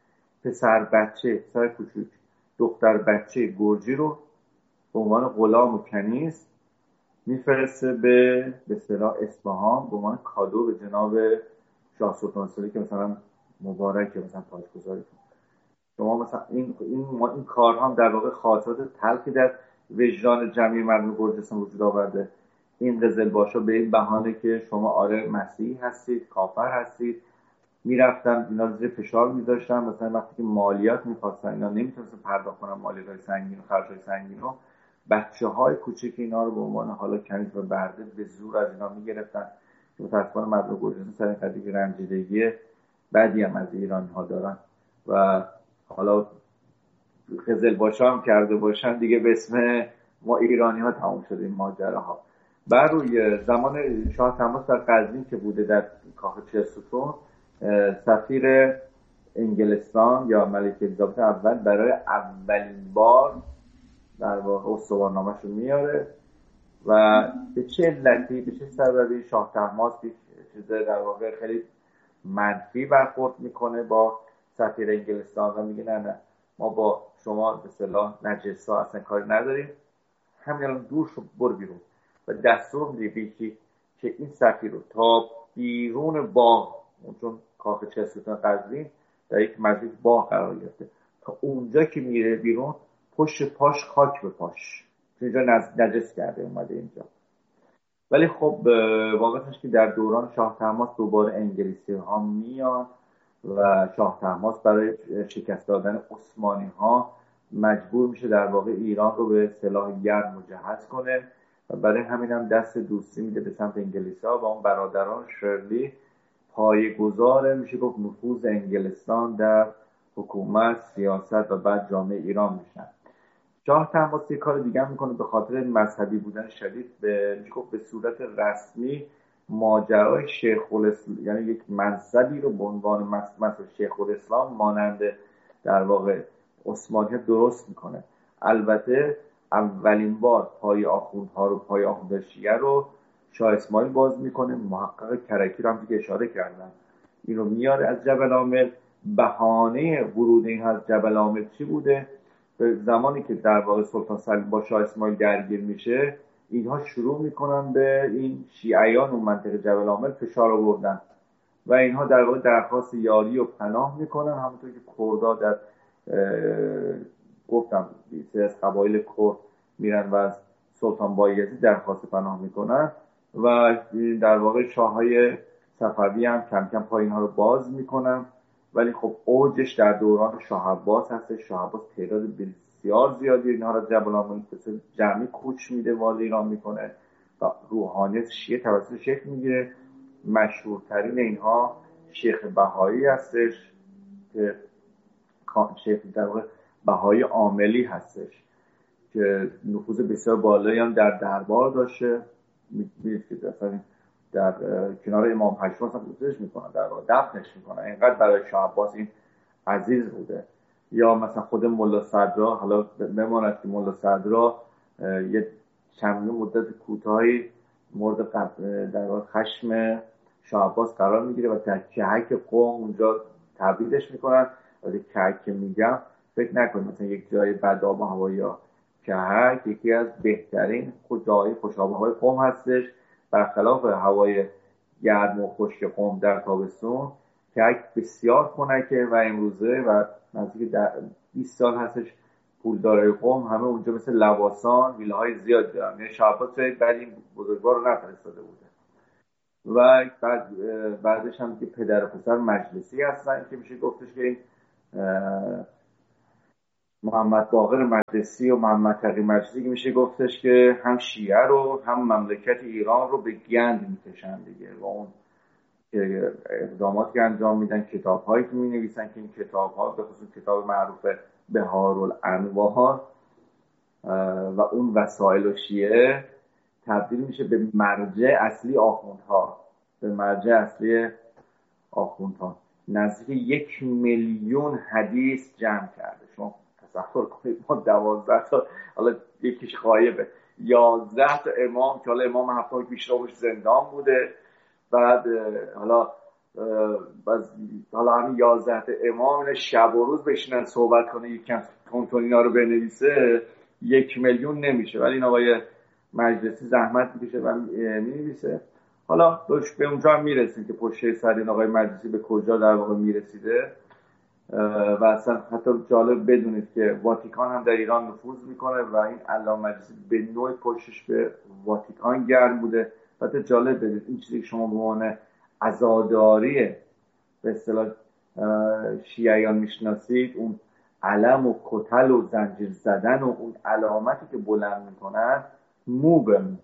پسر بچه، پسر کوچوک، دختر بچه گرجی رو به عنوان غلام و کنیز میفرسته به به اصطلاح اصفهان به عنوان کادو به جناب شاه سلطان سلی که مثلا مبارکه مثلا تاجگذاری کنه. شما مثلا این این این کارها هم در واقع خاطرات تلخی در وجدان جمعی مردم گرجستان وجود آورده. این قزلباشا به این بهانه که شما آره مسیحی هستید، کافر هستید، میرفتن اینا رو زیر فشار میذاشتن. مثلا وقتی که مالیات میخواستن، اینا نمیتونستن پرداخت کنن مالیات سنگین و خرجای سنگین رو، بچه‌های کوچیک اینا رو به عنوان حالا کنیز و برده به زور از اینا میگرفتن. که متأسفانه مردم گرجستان سر این قضیه رنجیدگی بدی هم از ایرانی‌ها دارن و حالا قزلباشا هم کرده باشن دیگه به اسم ما ایرانی‌ها تموم شده این ماجراها. بر روی زمان شاه تماس در قزوین که بوده در کاخ چهلستون، سفیر انگلستان یا ملکه الیزابت اول برای اولین بار در واقع استوارنامه‌اش رو میاره و به چه علتی، به چه سببی شاه طهماسب یک چیز در واقع خیلی منفی برخورد میکنه با سفیر انگلستان و میگه نه نه ما با شما به اصطلاح نجسا اصلا کاری نداریم، همین الان دور شو برو بیرون. و دستور میده که این سفیر رو تا بیرون باغ، چون کاخ چهلستون قزوین در یک مجلس باغ قرار گرفته، تا اونجا که میره بیرون پشت پاش خاک به پاش، چون اینجا نجس کرده اومده اینجا. ولی خب واقعیتش که در دوران شاه طهماسب دوباره انگلیسی ها میان و شاه طهماسب برای شکست دادن عثمانی ها مجبور میشه در واقع ایران رو به سلاح گرم مجهز کنه و برای همین هم دست دوستی میده به سمت انگلیسی ها و اون برادران شرلی پایه‌گذار میشه گفت نفوذ انگلستان در حکومت، سیاست و بعد جامعه ایران میشن. شاه طهماسب یک کار دیگه میکنه، به خاطر مذهبی بودن شدید به میشه گفت به صورت رسمی ماجرای شیخ الاسلام، یعنی یک منصبی رو به عنوان منصب شیخ الاسلام مانند در واقع عثمانی درست میکنه. البته اولین بار پای آخوندها رو، پای آخوند شیعه رو شاه اسماعیل باز میکنه. محقق کرکی رو هم دیگه اشاره کردن، این رو میاره از جبل عامل. بهانه ورود این از جبل عامل چی بوده؟ به زمانی که در واقع سلطان سلیم با شاه اسماعیل درگیر میشه، اینها شروع میکنن به این شیعیان اون منطقه جبل عامل فشار آوردن و اینها در واقع درخواست یاری و پناه میکنن، همونطور که کردها در گفتم سه از قبایل کرد میرن و از سلطان بایزید درخواست پناه میکنن و در واقع شاههای صفوی هم کم کم پای اینها رو باز میکنن. ولی خب اوجش در دوران شاه عباس هست. شاه عباس تعداد بسیار زیادی اینها را جبل عامل جمعی کوچ میده، وارد ایران میکنه و روحانیت شیعه توسط شیخ میگیره. مشهورترین اینها شیخ بهایی هستش که شیخ در واقع بهایی عاملی هستش که نفوذ بسیار بالایی هم در دربار داشته. می‌بینید که مثلا در کنار امام هشتم مثلا گذاشتش میکنن، در واقع دفنش میکنن، اینقدر برای شاه عباس این عزیز بوده. یا مثلا خود ملا صدرا، حالا بماند که ملا صدرا یه چند مدت کوتاهی مورد در واقع خشم شاه عباس قرار میگیره و در کهک قم اونجا تبعیدش میکنن. ولی کهک که میگم فکر نکنید مثلا یک جای بد آب و هوا، یا کهک یکی از بهترین خود جای خوش آب و هوای قم هستش، برخلاف هوای گرم و خشک قم در تابستون. کهک بسیار خنکه و امروزه و نزدیک بیست سال هستش پولدارای قم همه اونجا مثل لواسان ویلاهای زیاد دارن. یعنی شاه عباس شاید بعد این بزرگوار رو نفرستاده بوده. و بعد بعدش هم که پدر و پسر مجلسی هستن که میشه گفتش که این محمد باقر مجلسی و محمد تقی مجلسی که میشه گفتش که هم شیعه رو هم مملکت ایران رو به گند میکشن دیگه، و اون اقداماتی که انجام میدن، کتاب هایی که مینویسن که این کتاب ها به خصوص کتاب معروف بهارالانوار و اون وسائل و شیعه تبدیل میشه به مرجع اصلی آخوندها، به مرجع اصلی آخوندها. نزدیک یک میلیون حدیث جمع کرده. شما تصور کنید ما دوازده تا، حالا یکیش غایبه، یازده تا امام که حالا امام هفتم پیشروش زندان بوده، بعد حالا باز حالا همین یازده تا امام اینا شب و روز بشینن صحبت کنه یکم تون اینا رو بنویسه، یک میلیون نمیشه، ولی این آقای مجلسی زحمت میکشه و مینویسه. حالا دوش به اونجا هم میرسیم که پشت سر این آقای مجلسی به کجا در واقع میرسیده. و اصلا حتی جالب بدونید که واتیکان هم در ایران نفوذ میکنه و این علامه مجلسی به نوعی پشتش به واتیکان گرم بوده. حتی جالب بدونید این چیزی که شما به عنوان عزاداری به اصطلاح شیعیان میشناسید، اون علم و کتل و زنجیر زدن و اون علامتی که بلند میکنن، مو به مو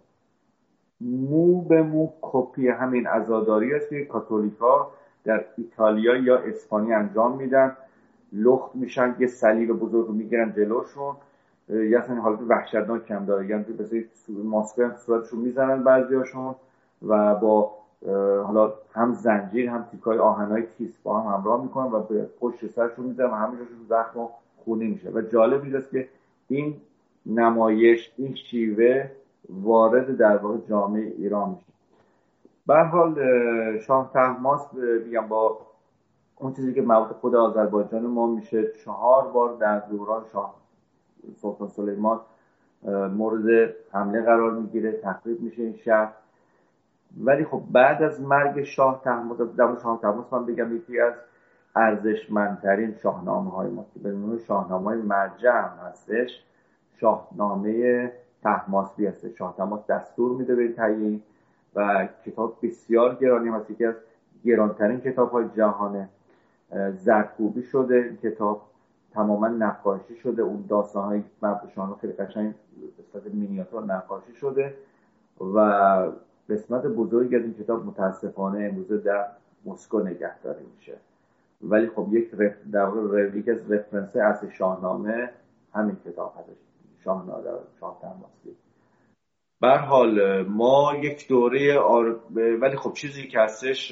مو به مو کپی همین عزاداری است که کاتولیکا در ایتالیا یا اسپانیا انجام میدن. لخت میشن، یه صلیب بزرگ رو میگیرن جلوشون، یا اصلا حالت وحشتناک هم داره، یعنی مثلا ماسک هم صورتشون میزنن بعضیاشون و با حالا هم زنجیر هم تیکای آهنای تیز با هم همراه میکنن و به پشت سرشون میزنن و همینجاشون زخم و خونی میشه. و جالب اینجاست که این نمایش، این شیوه وارد در واقع جامعه ایران میشه. به هر حال شاه طهماسب میگم با اون چیزی که مربوط خود آذربایجان ما میشه، چهار بار در دوران شاه سلطان سلیمان مورد حمله قرار میگیره، تخریب میشه این شهر. ولی خب بعد از مرگ شاه طهماسب، در شاه طهماسب من بگم یکی از ارزشمندترین شاهنامه های ما که به نوع شاهنامه های مرجع هم هستش، شاهنامه طهماسبی هست. شاه طهماسب دستور میده به تعیین و کتاب بسیار گرانی هست، یکی از گرانترین کتاب های جهانه. زرکوبی شده این کتاب، تماما نقاشی شده، اون داستان های مربوط شاهنامه خیلی قشنگ به صورت مینیاتور نقاشی شده و قسمت بزرگی از این کتاب متاسفانه امروزه در مسکو نگهداری میشه. ولی خب یک رف... در واقع یک از رفرنس اصل شاهنامه همین کتاب هست، شاهنامه شاه طهماسبی. به هر حال ما یک دوره آر... ولی خب چیزی که هستش،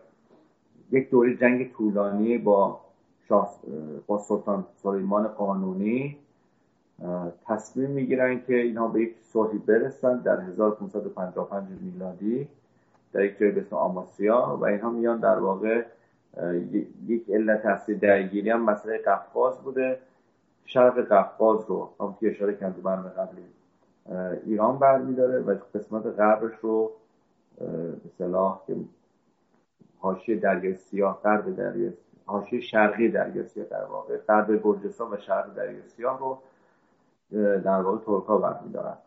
یک دوره جنگ طولانی با شاه با سلطان سلیمان قانونی تصمیم میگیرن که اینها به یک صلحی برسن در هزار و پانصد و پنجاه و پنج میلادی در یک جای به اسم آماسیا، و اینها میان در واقع یک علت اصلی درگیری هم مسئله قفقاز بوده. شرق قفقاز رو هم که اشاره کردم برنامه قبلی ایران برمیداره و قسمت غربش رو به اصطلاح حاشیه دریای سیاه، غرب دریای حاشیه شرقی دریای سیاه، در واقع غرب گرجستان و شرق دریای سیاه رو در واقع ترک‌ها برمیدارن.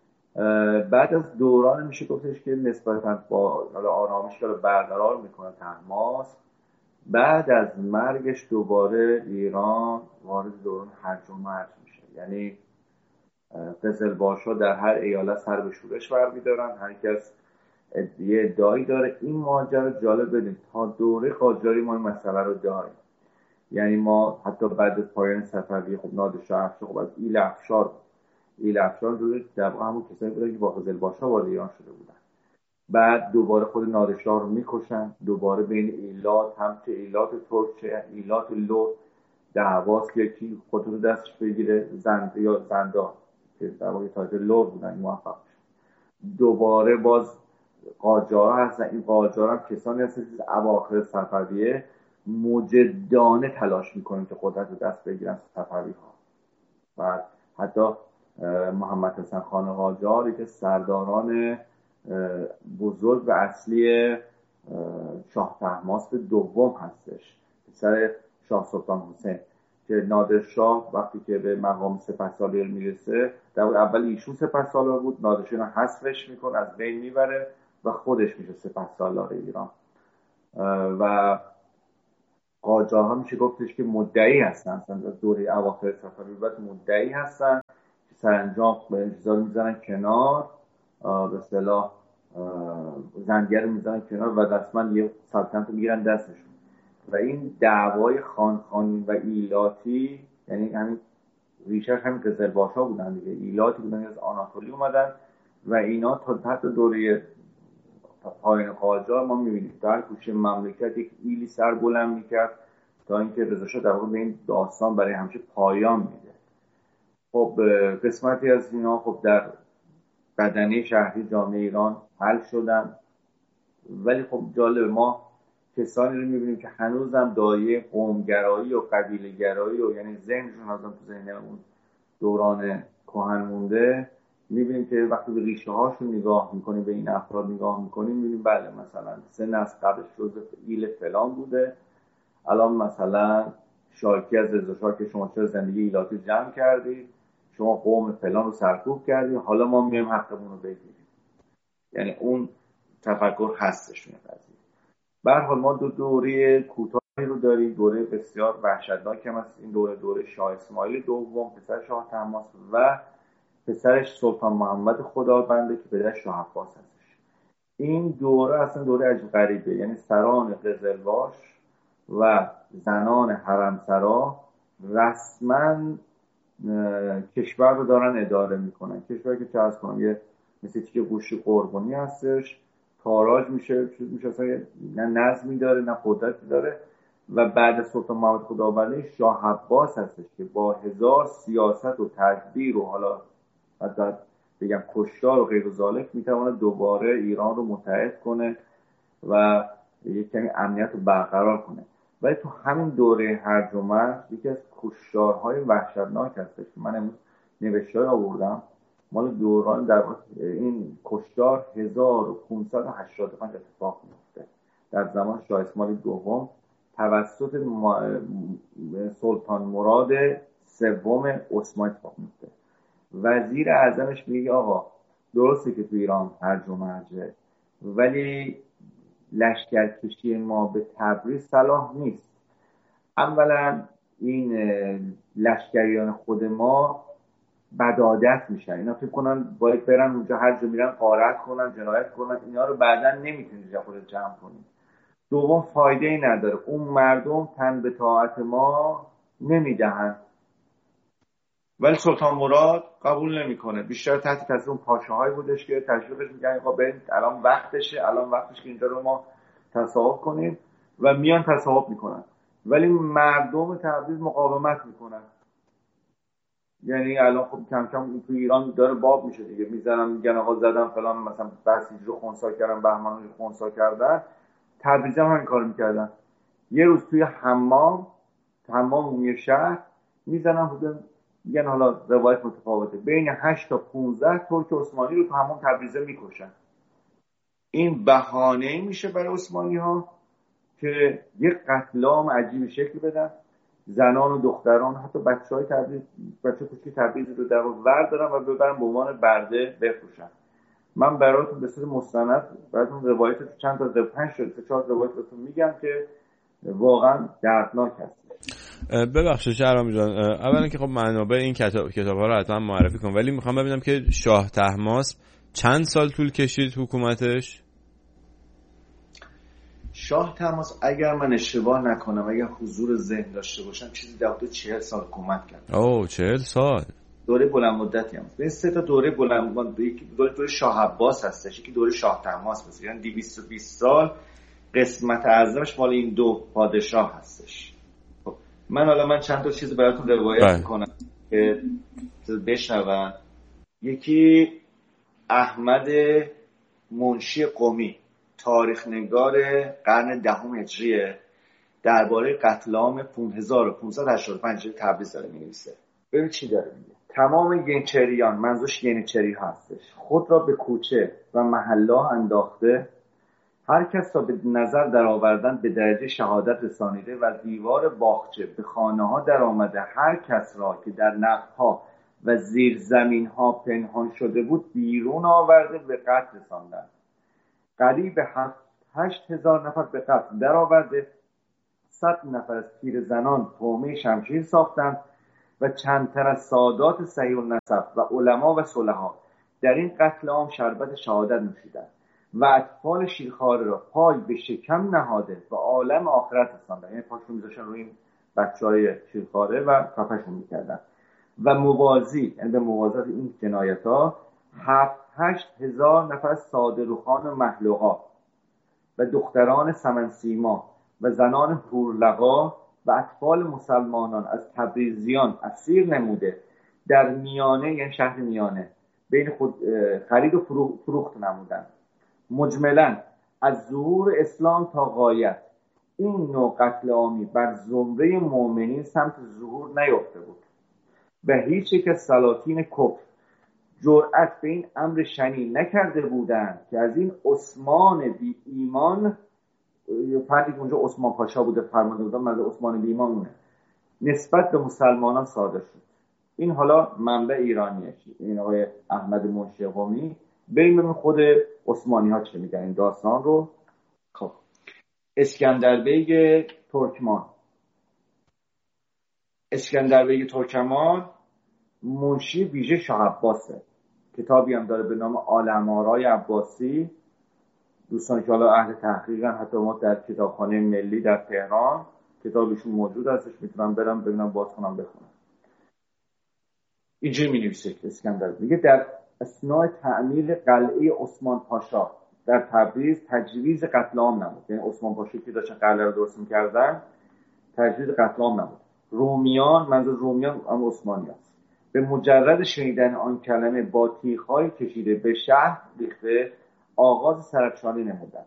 بعد از دوران میشه گفتش که نسبتاً با آرامش رو برقرار میکنه طهماسب، بعد از مرگش دوباره ایران وارد دوران هرج و مرج میشه. یعنی قزلباش‌ها در هر ایالت سر به شورش برمیدارن، هر کس یه ادعایی داره. این ماجرا جالب بدید، تا دوره قاجاری ما این مسئله رو داریم. یعنی ما حتی بعد از پایان صفوی خب نادرشاه افشار خب از ایل افشار ایل افشار دوره در واقع همون کسایی بودن که با قزلباش‌ها وارد ایران شده بودن. بعد دوباره خود نادرشاه رو میکشن، دوباره بین ایلات، هم چه ایلات ترک چه ایلات لور دعواست که کی خودتو دستش بگیره، زند یا زندا که در واقع تاجر لور بودن موفق شد. دوباره باز قاجارها هستن. این قاجارها هم کسانی هستن که اواخر صفویه مجدانه تلاش میکنن که قدرت رو دست بگیرن صفوی ها. و حتی محمد حسن خان قاجار که سرداران بزرگ و اصلی شاه طهماسب دوم هستش، پسر شاه سلطان حسین، که نادرشاه وقتی که به مقام سپهسالاری میرسه، در اول ایشون سپهسالار بود، نادرشاه حذفش میکنه، از بین میبره و خودش میشه سپهسالار ایران و قاجارها میشه گفتش که مدعی هستن، اصلا دوره اواخر صفوی بعد مدعی هستن که سرانجام به اجزا میزنن کنار، به اصطلاح زندیه رو میزنن کنار و رسما یه سلطنت رو میگیرن دستشون. و این دعوای خانخانی و ایلاتی، یعنی همین ریشش همین قزلباشا بودن دیگه، ایلاتی بودن از آناتولی اومدن و اینا تا تحت دوره پایان قاجار ما میبینیم در گوشه مملکت یک ایلی سر بلند میکرد تا اینکه رضا شاه در واقع به این داستان برای همیشه پایان میده. خب قسمتی از اینا خب در بدنه شهری جامعه ایران حل شدن، ولی خب جالب ما کسانی رو میبینیم که هنوزم دایه قومگرایی و قبیله‌گرایی و یعنی ذهنشون هنوزم تو ذهن اون دوران کهن مونده. میبینیم که وقتی به ریشه هاشون نگاه میکنیم، به این افراد نگاه میکنیم، میبینیم بله مثلا سه نسل قبلش جزء ایل فلان بوده، الان مثلا شاکی از رضا شاه که شما چرا زندگی ایلاتی جمع کردید، شما قوم فلان رو سرکوب کردید، حالا ما میایم حقمون رو بگیریم. یعنی اون تفکر هستشونه قضیه. به هر حال ما دو دوره کوتاهی رو داریم، دوره بسیار وحشتناک هم هست. این دوره دوره شاه اسماعیل دوم پسر شاه طهماسب و پسرش سلطان محمد خدابنده که پدرش شاه عباس هستش. این دوره اصلا دوره عجیب غریبه، یعنی سران قزلباش و زنان حرمسرا رسما کشور رو دارن اداره میکنن. کشور که چه از کنم یه مثل که گوشی قربانی هستش، تاراج میشه، چیز میشه، اصلا نه نظمی داره نه قدرتی داره. و بعد سلطان محمد خدابنده شاه عباس هستش که با هزار سیاست و تدبیر و حالا حتی بگم کشتار و غیر ذالک میتونه دوباره ایران رو متحد کنه و یک کمی امنیت رو برقرار کنه. ولی تو همین دوره هرج و مرج یکی از کشتارهای وحشتناک هستش که من امروز نوشته‌ای آوردم مال دوران در این کشتار هزار و پانصد و هشتاد و پنج اتفاق میفته در زمان شاه اسماعیل دوم توسط سلطان مراد سوم عثمانی اتفاق میفته. وزیر اعظمش میگه آقا درسته که تو ایران هرج و مرجه، ولی لشکرکشی ما به تبریز صلاح نیست. اولا این لشکریان خود ما بدعادت میشن، اینا فکر کنن باید برن اونجا هر جا میرن غارت کنن، جنایت کنن، اینا رو بعداً نمیتونی جا خود جمع کنی. دوم فایده ای نداره، اون مردم تن به طاعت ما نمیدهن. ولی سلطان مراد قبول نمیکنه، بیشتر تحت تاثیر اون پاشاهایی بودش که تشویقش میگن آقا برید الان وقتشه، الان وقتشه که اینجا رو ما تصاحب کنیم و میان تصاحب میکنن. ولی مردم تبریز مقاومت میکنن. یعنی الان خب کم کم تو ایران داره باب میشه دیگه، میزنن میگن آقا زدن فلان، مثلا بسیج رو خنثی کردن، بهمن رو خنثی کردن. تبریز هم همین کارو میکردن. یه روز توی حمام حمام عمومی شهر میزنن، حدود میگن حالا روایت متفاوته، بین هشت تا پانزده ترک عثمانی رو تو حمام تبریزه میکشن. این بهانه میشه برای عثمانی ها که یک قتل عام عجیب شکل بدن، زنان و دختران حتی بچهای تبریز، بچه کوچیک تبریز رو در ور دارن و ببرن به عنوان برده بفروشن. من براتون به صورت مستند براتون روایت چند تا از پنج تا چهار روایت براتون میگم که واقعا دردناک هست. ببخشید شهرام جان، اولا که خب منابع این کتاب کتاب‌ها رو حتما معرفی کن، ولی میخوام ببینم که شاه طهماسب چند سال طول کشید حکومتش؟ شاه طهماسب اگر من اشتباه نکنم، اگر حضور ذهن داشته باشم، چیزی در حدود چهل سال حکومت کرد. اوه چهل سال. دوره بلند مدتی هم. این سه تا دوره بلند مدت، یکی دوره دوره شاه عباس هستش، یکی دوره شاه طهماسب هست. یعنی دویست و بیست سال قسمت اعظمش مال این دو پادشاه هستش. خب من حالا من چند تا چیز براتون روایت میکنم که بشنون. یکی احمد منشی قمی، تاریخ نگار قرن دهم هجریه، درباره قتل عام هزار و پانصد و هشتاد و پنج تبریز داره می‌نویسه. ببین چی داره میگه. تمام ینیچریان، منظورش ینیچری هستش، خود را به کوچه و محلا انداخته، هر کس را به نظر در آوردن به درجه شهادت رسانیده و دیوار باغچه به خانه ها در آمده، هر کس را که در نقب‌ها و زیر زمین ها پنهان شده بود بیرون آورده به قتل رساندند. قریب هفت هشت هزار نفر به قتل در آورده، صد نفر از پیر زنان طعمه شمشیر ساختند و چند تن از سادات صحیح النسب و علما و صلحا در این قتل عام شربت شهادت نوشیدند و اطفال شیرخواره را پای به شکم نهاده و عالم آخرت رساندند. یعنی پاشون میذاشتن روی این بچهای شیرخواره و کافشون میکردن و موازی، یعنی به موازات این جنایت ها هفت هشت هزار نفر ساده روخان و محلوقا و دختران سمن سیما و زنان حورلقا و اطفال مسلمانان از تبریزیان اسیر نموده در میانه، یعنی شهر میانه، بین خود خرید و فروخت نمودند. مجملاً از ظهور اسلام تا غایت این نوع قتل عامی بر زمره مؤمنین سمت ظهور نیافته بود و هیچ یک از سلاطین کفر جرأت به این امر شنیع نکرده بودند که از این عثمان بی ایمان، فردی که اونجا عثمان پاشا بوده فرمانده بوده، مزه عثمان بی ایمان اونه، نسبت به مسلمانان صادر شد. این حالا منبع ایرانیه، این آقای احمد منشی قمی. بریم خود عثمانی ها چه میگن این داستان رو. خب اسکندربیگ ترکمان اسکندربیگ ترکمان منشی ویژه شاه عباسه. کتابی هم داره به نام آل‌امارای عباسی. دوستان که حالا اهل تحقیقن، حتی ما در کتابخانه ملی در تهران کتابشون موجود هستش، میتونم برم ببینم باز کنم بخونم. اینجوری می نویسه که اسکندر میگه در اثناء تعمیر قلعه عثمان پاشا در تبریز تجویز قتل عام نبود. یعنی عثمان پاشا که داشتن قلعه رو درست می‌کردن تجویز قتل عام نبود. رومیان، منظور رومیان هم عثمانی است، به مجرد شنیدن آن کلمه با تیغ‌های کشیده به شهر ریخته آغاز سرکشانی نمودند.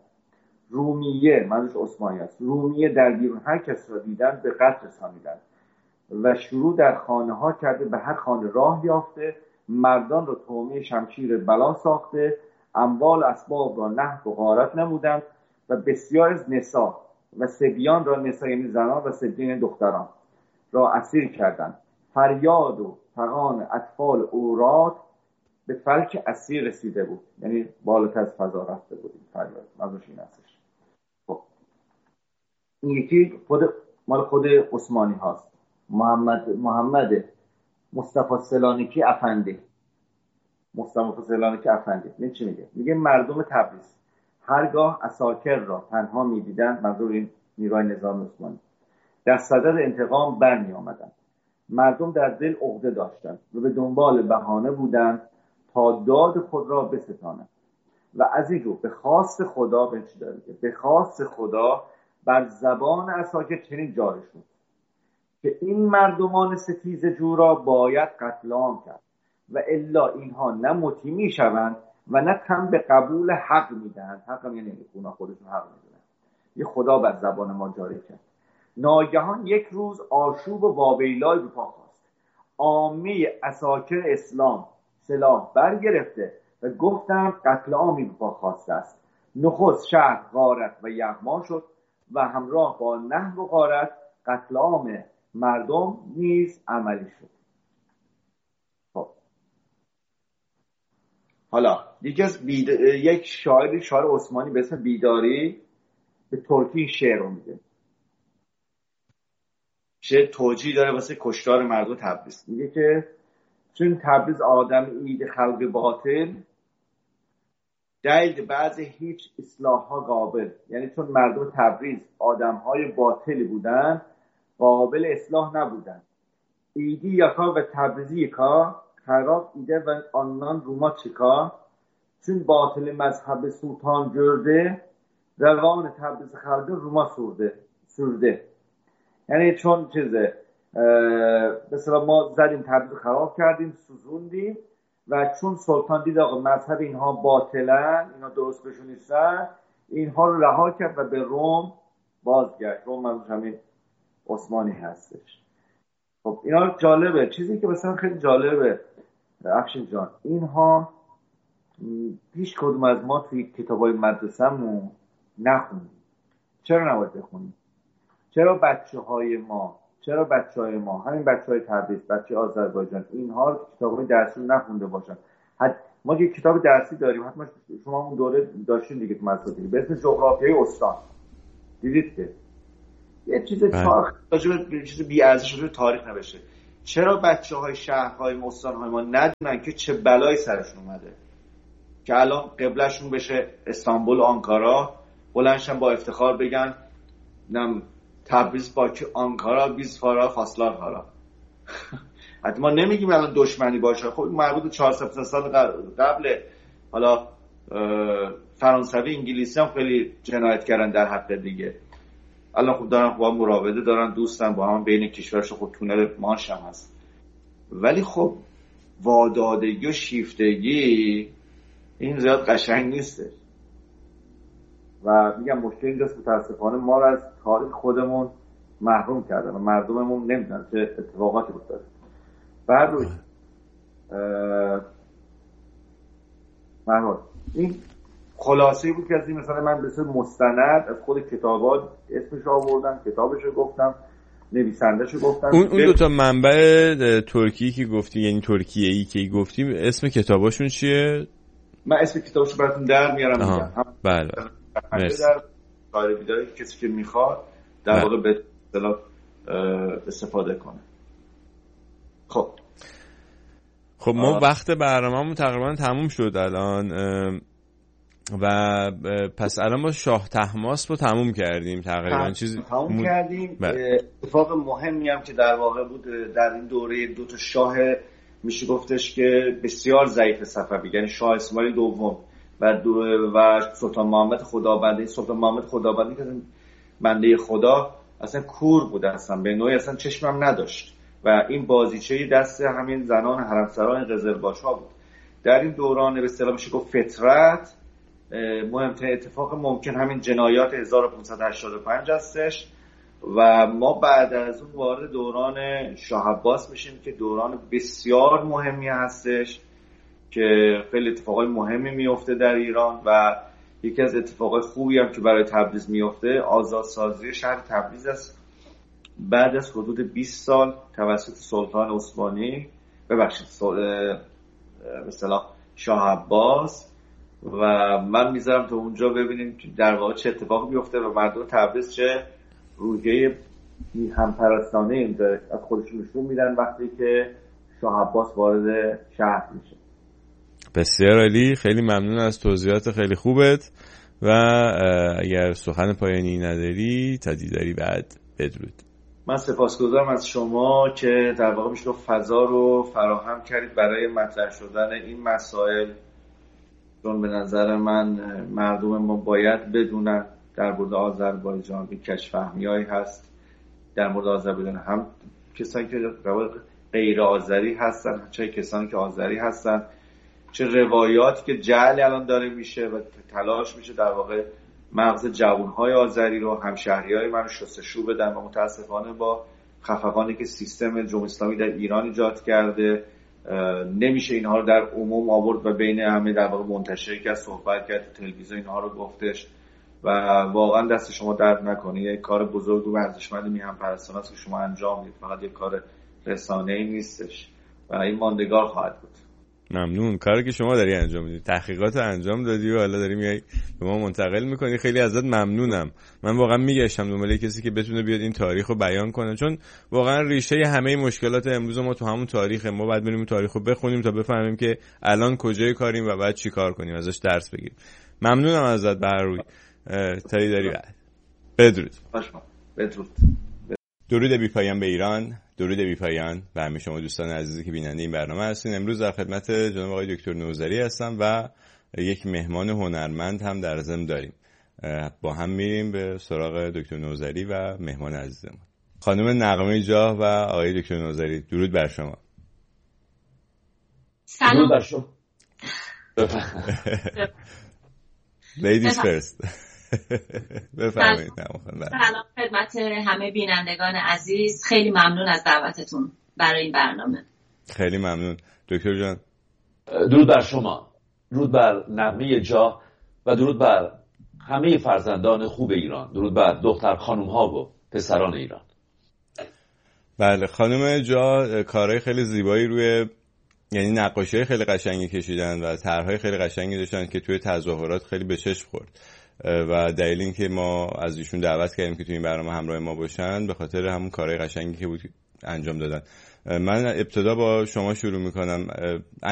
رومیه، منظور عثمانی است، رومیه در بیرون هر کس را دیدن به قتل رسانیدند و شروع در خانه ها کرده به هر خانه راه یافته، مردان را طعمه شمشیر بلا ساخته، اموال اسباب را نهب و غارت نمودند و بسیار از نساء و صبیان را، نساء یعنی زنان و صبیان دختران را اسیر کردند. فریاد و فغان اطفال اوراد به فلک اسیر رسیده بود، یعنی بالاتر از فضا رفته بود این فریاد. منظورش این هستش. خب این یکی خود مال خود عثمانی هاست. محمد محمد مصطفی سلانیکی افندی مصطفی سلانیکی افندی این چی میگه؟ میگه مردم تبریز هرگاه عساکر را تنها میدیدند، منظور این نیروی نظام عثمانی، در صدد انتقام برمی آمدند. مردم در دل عقده داشتند و به دنبال بهانه بودند تا داد خود را بستانند و از این رو به خواست خدا به چی داره به خواست خدا بر زبان عساکر چنین جاری شد که این مردمان ستیزجو را باید قتل عام کرد و الا اینها نه مطیع میشوند و نه تن به قبول حق میدهند. حق هم یعنی اونا خودشون حق میدونن. یه خدا بر زبان ما جاری کرد. ناگهان یک روز آشوب و واویلای به پا خواست. عامه عساکر اسلام سلاح برگرفته و گفتند قتل عامی به پا خواسته است. نخست شهر غارت و یغما شد و همراه با نهب و غارت قتل عام مردم نیز عملی شد. خب حالا یکی از بید... یک شاعر شاعر عثمانی به اسم بیداری به ترکی شعر رو میگه. شعر توجیه داره واسه کشتار مردم تبریز. میگه که چون تبریز آدم اید خلق باطل دید بعض هیچ اصلاح ها قابل، یعنی چون مردم تبریز آدم های باطلی بودن قابل اصلاح نبودن. ایدی یکا و تبریزی یکا خراب ایده و آنان روما چکا، چون باطل مذهب سلطان گرده روان تبریز خلق روما سرده سرده یعنی چون چیزه مثلا ما زدیم تبریز خراب کردیم سوزوندیم و چون سلطان دید آقا مذهب اینها باطلن، اینها درست بهشون نیستن، اینها رو رها کرد و به روم بازگشت. روم منظور همین عثمانی هستش. خب اینا جالبه. چیزی که مثلا خیلی جالبه افشین جان، اینها هیچ کدوم از ما توی کتابای مدرسه‌مون نخوندیم. چرا نباید بخونیم؟ چرا بچه های ما چرا بچه های ما همین بچه های تبریز، بچه آذربایجان، اینها رو کتابای درسی نخونده باشن؟ حد ما یه کتاب درسی داریم، حتما شما اون دوره داشتین دیگه تو مدرسه، به اسم جغرافیای استان، دیدید که یه چیز تاریخ یه چیز بی‌ارزش شده تاریخ نوشته. چرا بچه‌های شهرهای استان‌های ما ندونن که چه بلایی سرشون اومده که الان قبلشون بشه استانبول، آنکارا، بلندشن با افتخار بگن نم تبریز، باکو، آنکارا، بیزفارا، فاصلار هارا. حتی ما نمیگیم الان دشمنی باشه، خب مربوط به چهارصد سال قبل. حالا فرانسوی، انگلیسی هم خیلی جنایت کردن در حق دیگه. الان خب دارن با مراوده دارن، دوستن با هم بین کشورش، خب تونل مانش هم هست. ولی خب وادادگی و شیفتگی این زیاد قشنگ نیسته و میگم مشکل اینجاست متاسفانه ما رو از تاریخ خودمون محروم کردن و مردممون نمیدونن چه اتفاقاتی افتاده. بعد روی محمود این خلاصه بود که از این مثلا من به صورت مستند از خود کتابات اسمش آوردم، کتابشو گفتم، نویسنده‌شو گفتم. اون اون دو تا منبع ترکی که گفتی، یعنی ترکیه‌ای که گفتیم، اسم کتاباشون چیه؟ من اسم کتابشو براتون در میارم میگم. بله. مرسی. در قاره بیداری کسی که میخواد در واقع به اصطلاح استفاده کنه. خب خب ما آه. وقت برنامه‌مون تقریبا تموم شد الان و پس الان ما شاه طهماسپ رو تموم کردیم تقریبا. چیزی تموم م... کردیم. اتفاق مهمی هم که در واقع بود در این دوره دو تا شاه میشه گفتش که بسیار ضعیف صفوی، یعنی شاه اسماعیل دوم و دو و سلطان محمد خدابنده. سلطان محمد خدابنده که بنده خدا اصلا کور بود، اصلا به نوعی اصلا چشمم نداشت و این بازیچه دست همین زنان حرمسرای قزلباش‌ها بود. در این دوران به اصطلاح میشه گفت فترت مهمترین اتفاق ممکن همین جنایات هزار و پانصد و هشتاد و پنج هستش و ما بعد از اون وارد دوران شاه عباس میشیم که دوران بسیار مهمی هستش که خیلی اتفاقای مهمی میفته در ایران و یکی از اتفاقای خوبی هم که برای تبریز میفته آزادسازی شهر تبریز است بعد از حدود بیست سال توسط سلطان عثمانی، ببخشید به اصطلاح شاه عباس. و من میذارم تا اونجا ببینیم که در واقع چه اتفاقی میفته و مردم تبریز چه روحیه همپرستانه این از خودشون نشون میدن وقتی که شاه عباس وارد شهر میشه. بسیار عالی، خیلی ممنون از توضیحات خیلی خوبت و اگر سخن پایانی نداری تا دیداری بعد بدرود. من سپاسگزارم از شما که در واقع میشه فضا رو فراهم کردید برای مطرح شدن این مسائل، چون به نظر من مردم ما باید بدونن در مورد آذربایجان یک کشفهمیایی هست در مورد آذربایجان، هم کسانی که غیر آذری هستن چه کسانی که آذری هستن، چه روایاتی که جعل الان داره میشه و تلاش میشه در واقع مغز جوانهای آذری رو، همشهریای من رو شستشو بدن و متاسفانه با خفقانی که سیستم جمهوری اسلامی در ایران ایجاد کرده نمیشه اینها رو در عموم آورد و بین همه در واقع منتشر کرد، صحبت کرد، تو تلویزیون اینها رو گفتش و واقعا دست شما درد نکنه. یک کار بزرگ و ارزشمند میهم پرستانه است که شما انجام میدید، فقط یک کار رسانه‌ای نیستش و این ماندگار خواهد بود. ممنون. کاری که شما داری انجام میدی، تحقیقات انجام دادی و حالا داری میای به ما منتقل میکنی، خیلی ازت ممنونم. من واقعا میگشتم دنبال کسی که بتونه بیاد این تاریخ رو بیان کنه، چون واقعا ریشه همه مشکلات امروز ما تو همون تاریخه. ما باید بریم تاریخ رو بخونیم تا بفهمیم که الان کجای کاریم و بعد چی کار کنیم، ازش درس بگیریم. ممنونم ازت بهروی. تایی داری بعد. بدرود. بدرود. درود بی پایان به ایران، درود بی پایان به همه شما دوستان عزیزی که بیننده این برنامه هستین. امروز در خدمت جناب آقای دکتر نوذری هستم و یک مهمان هنرمند هم در ضمن داریم. با هم میریم به سراغ دکتر نوذری و مهمان عزیزمون خانم نغمه جاه و آقای دکتر نوذری. درود بر شما. سلام بر شما. Ladies first. بفرمایید. سلام خدمت همه بینندگان عزیز، خیلی ممنون از دعوتتون برای این برنامه. خیلی ممنون دکتر جان. درود بر شما، درود بر نغمه جاه و درود بر همه فرزندان خوب ایران، درود بر دختر خانم ها و پسران ایران. بله خانم جاه کارهای خیلی زیبایی روی یعنی نقاشی‌های خیلی قشنگی کشیدن و طرح‌های خیلی قشنگی داشتن که توی تظاهرات خیلی به چشم خورد و دلیل این که ما از ایشون دعوت کردیم که توی این برنامه همراه ما باشن به خاطر همون کارهای قشنگی که بود انجام دادن. من ابتدا با شما شروع میکنم.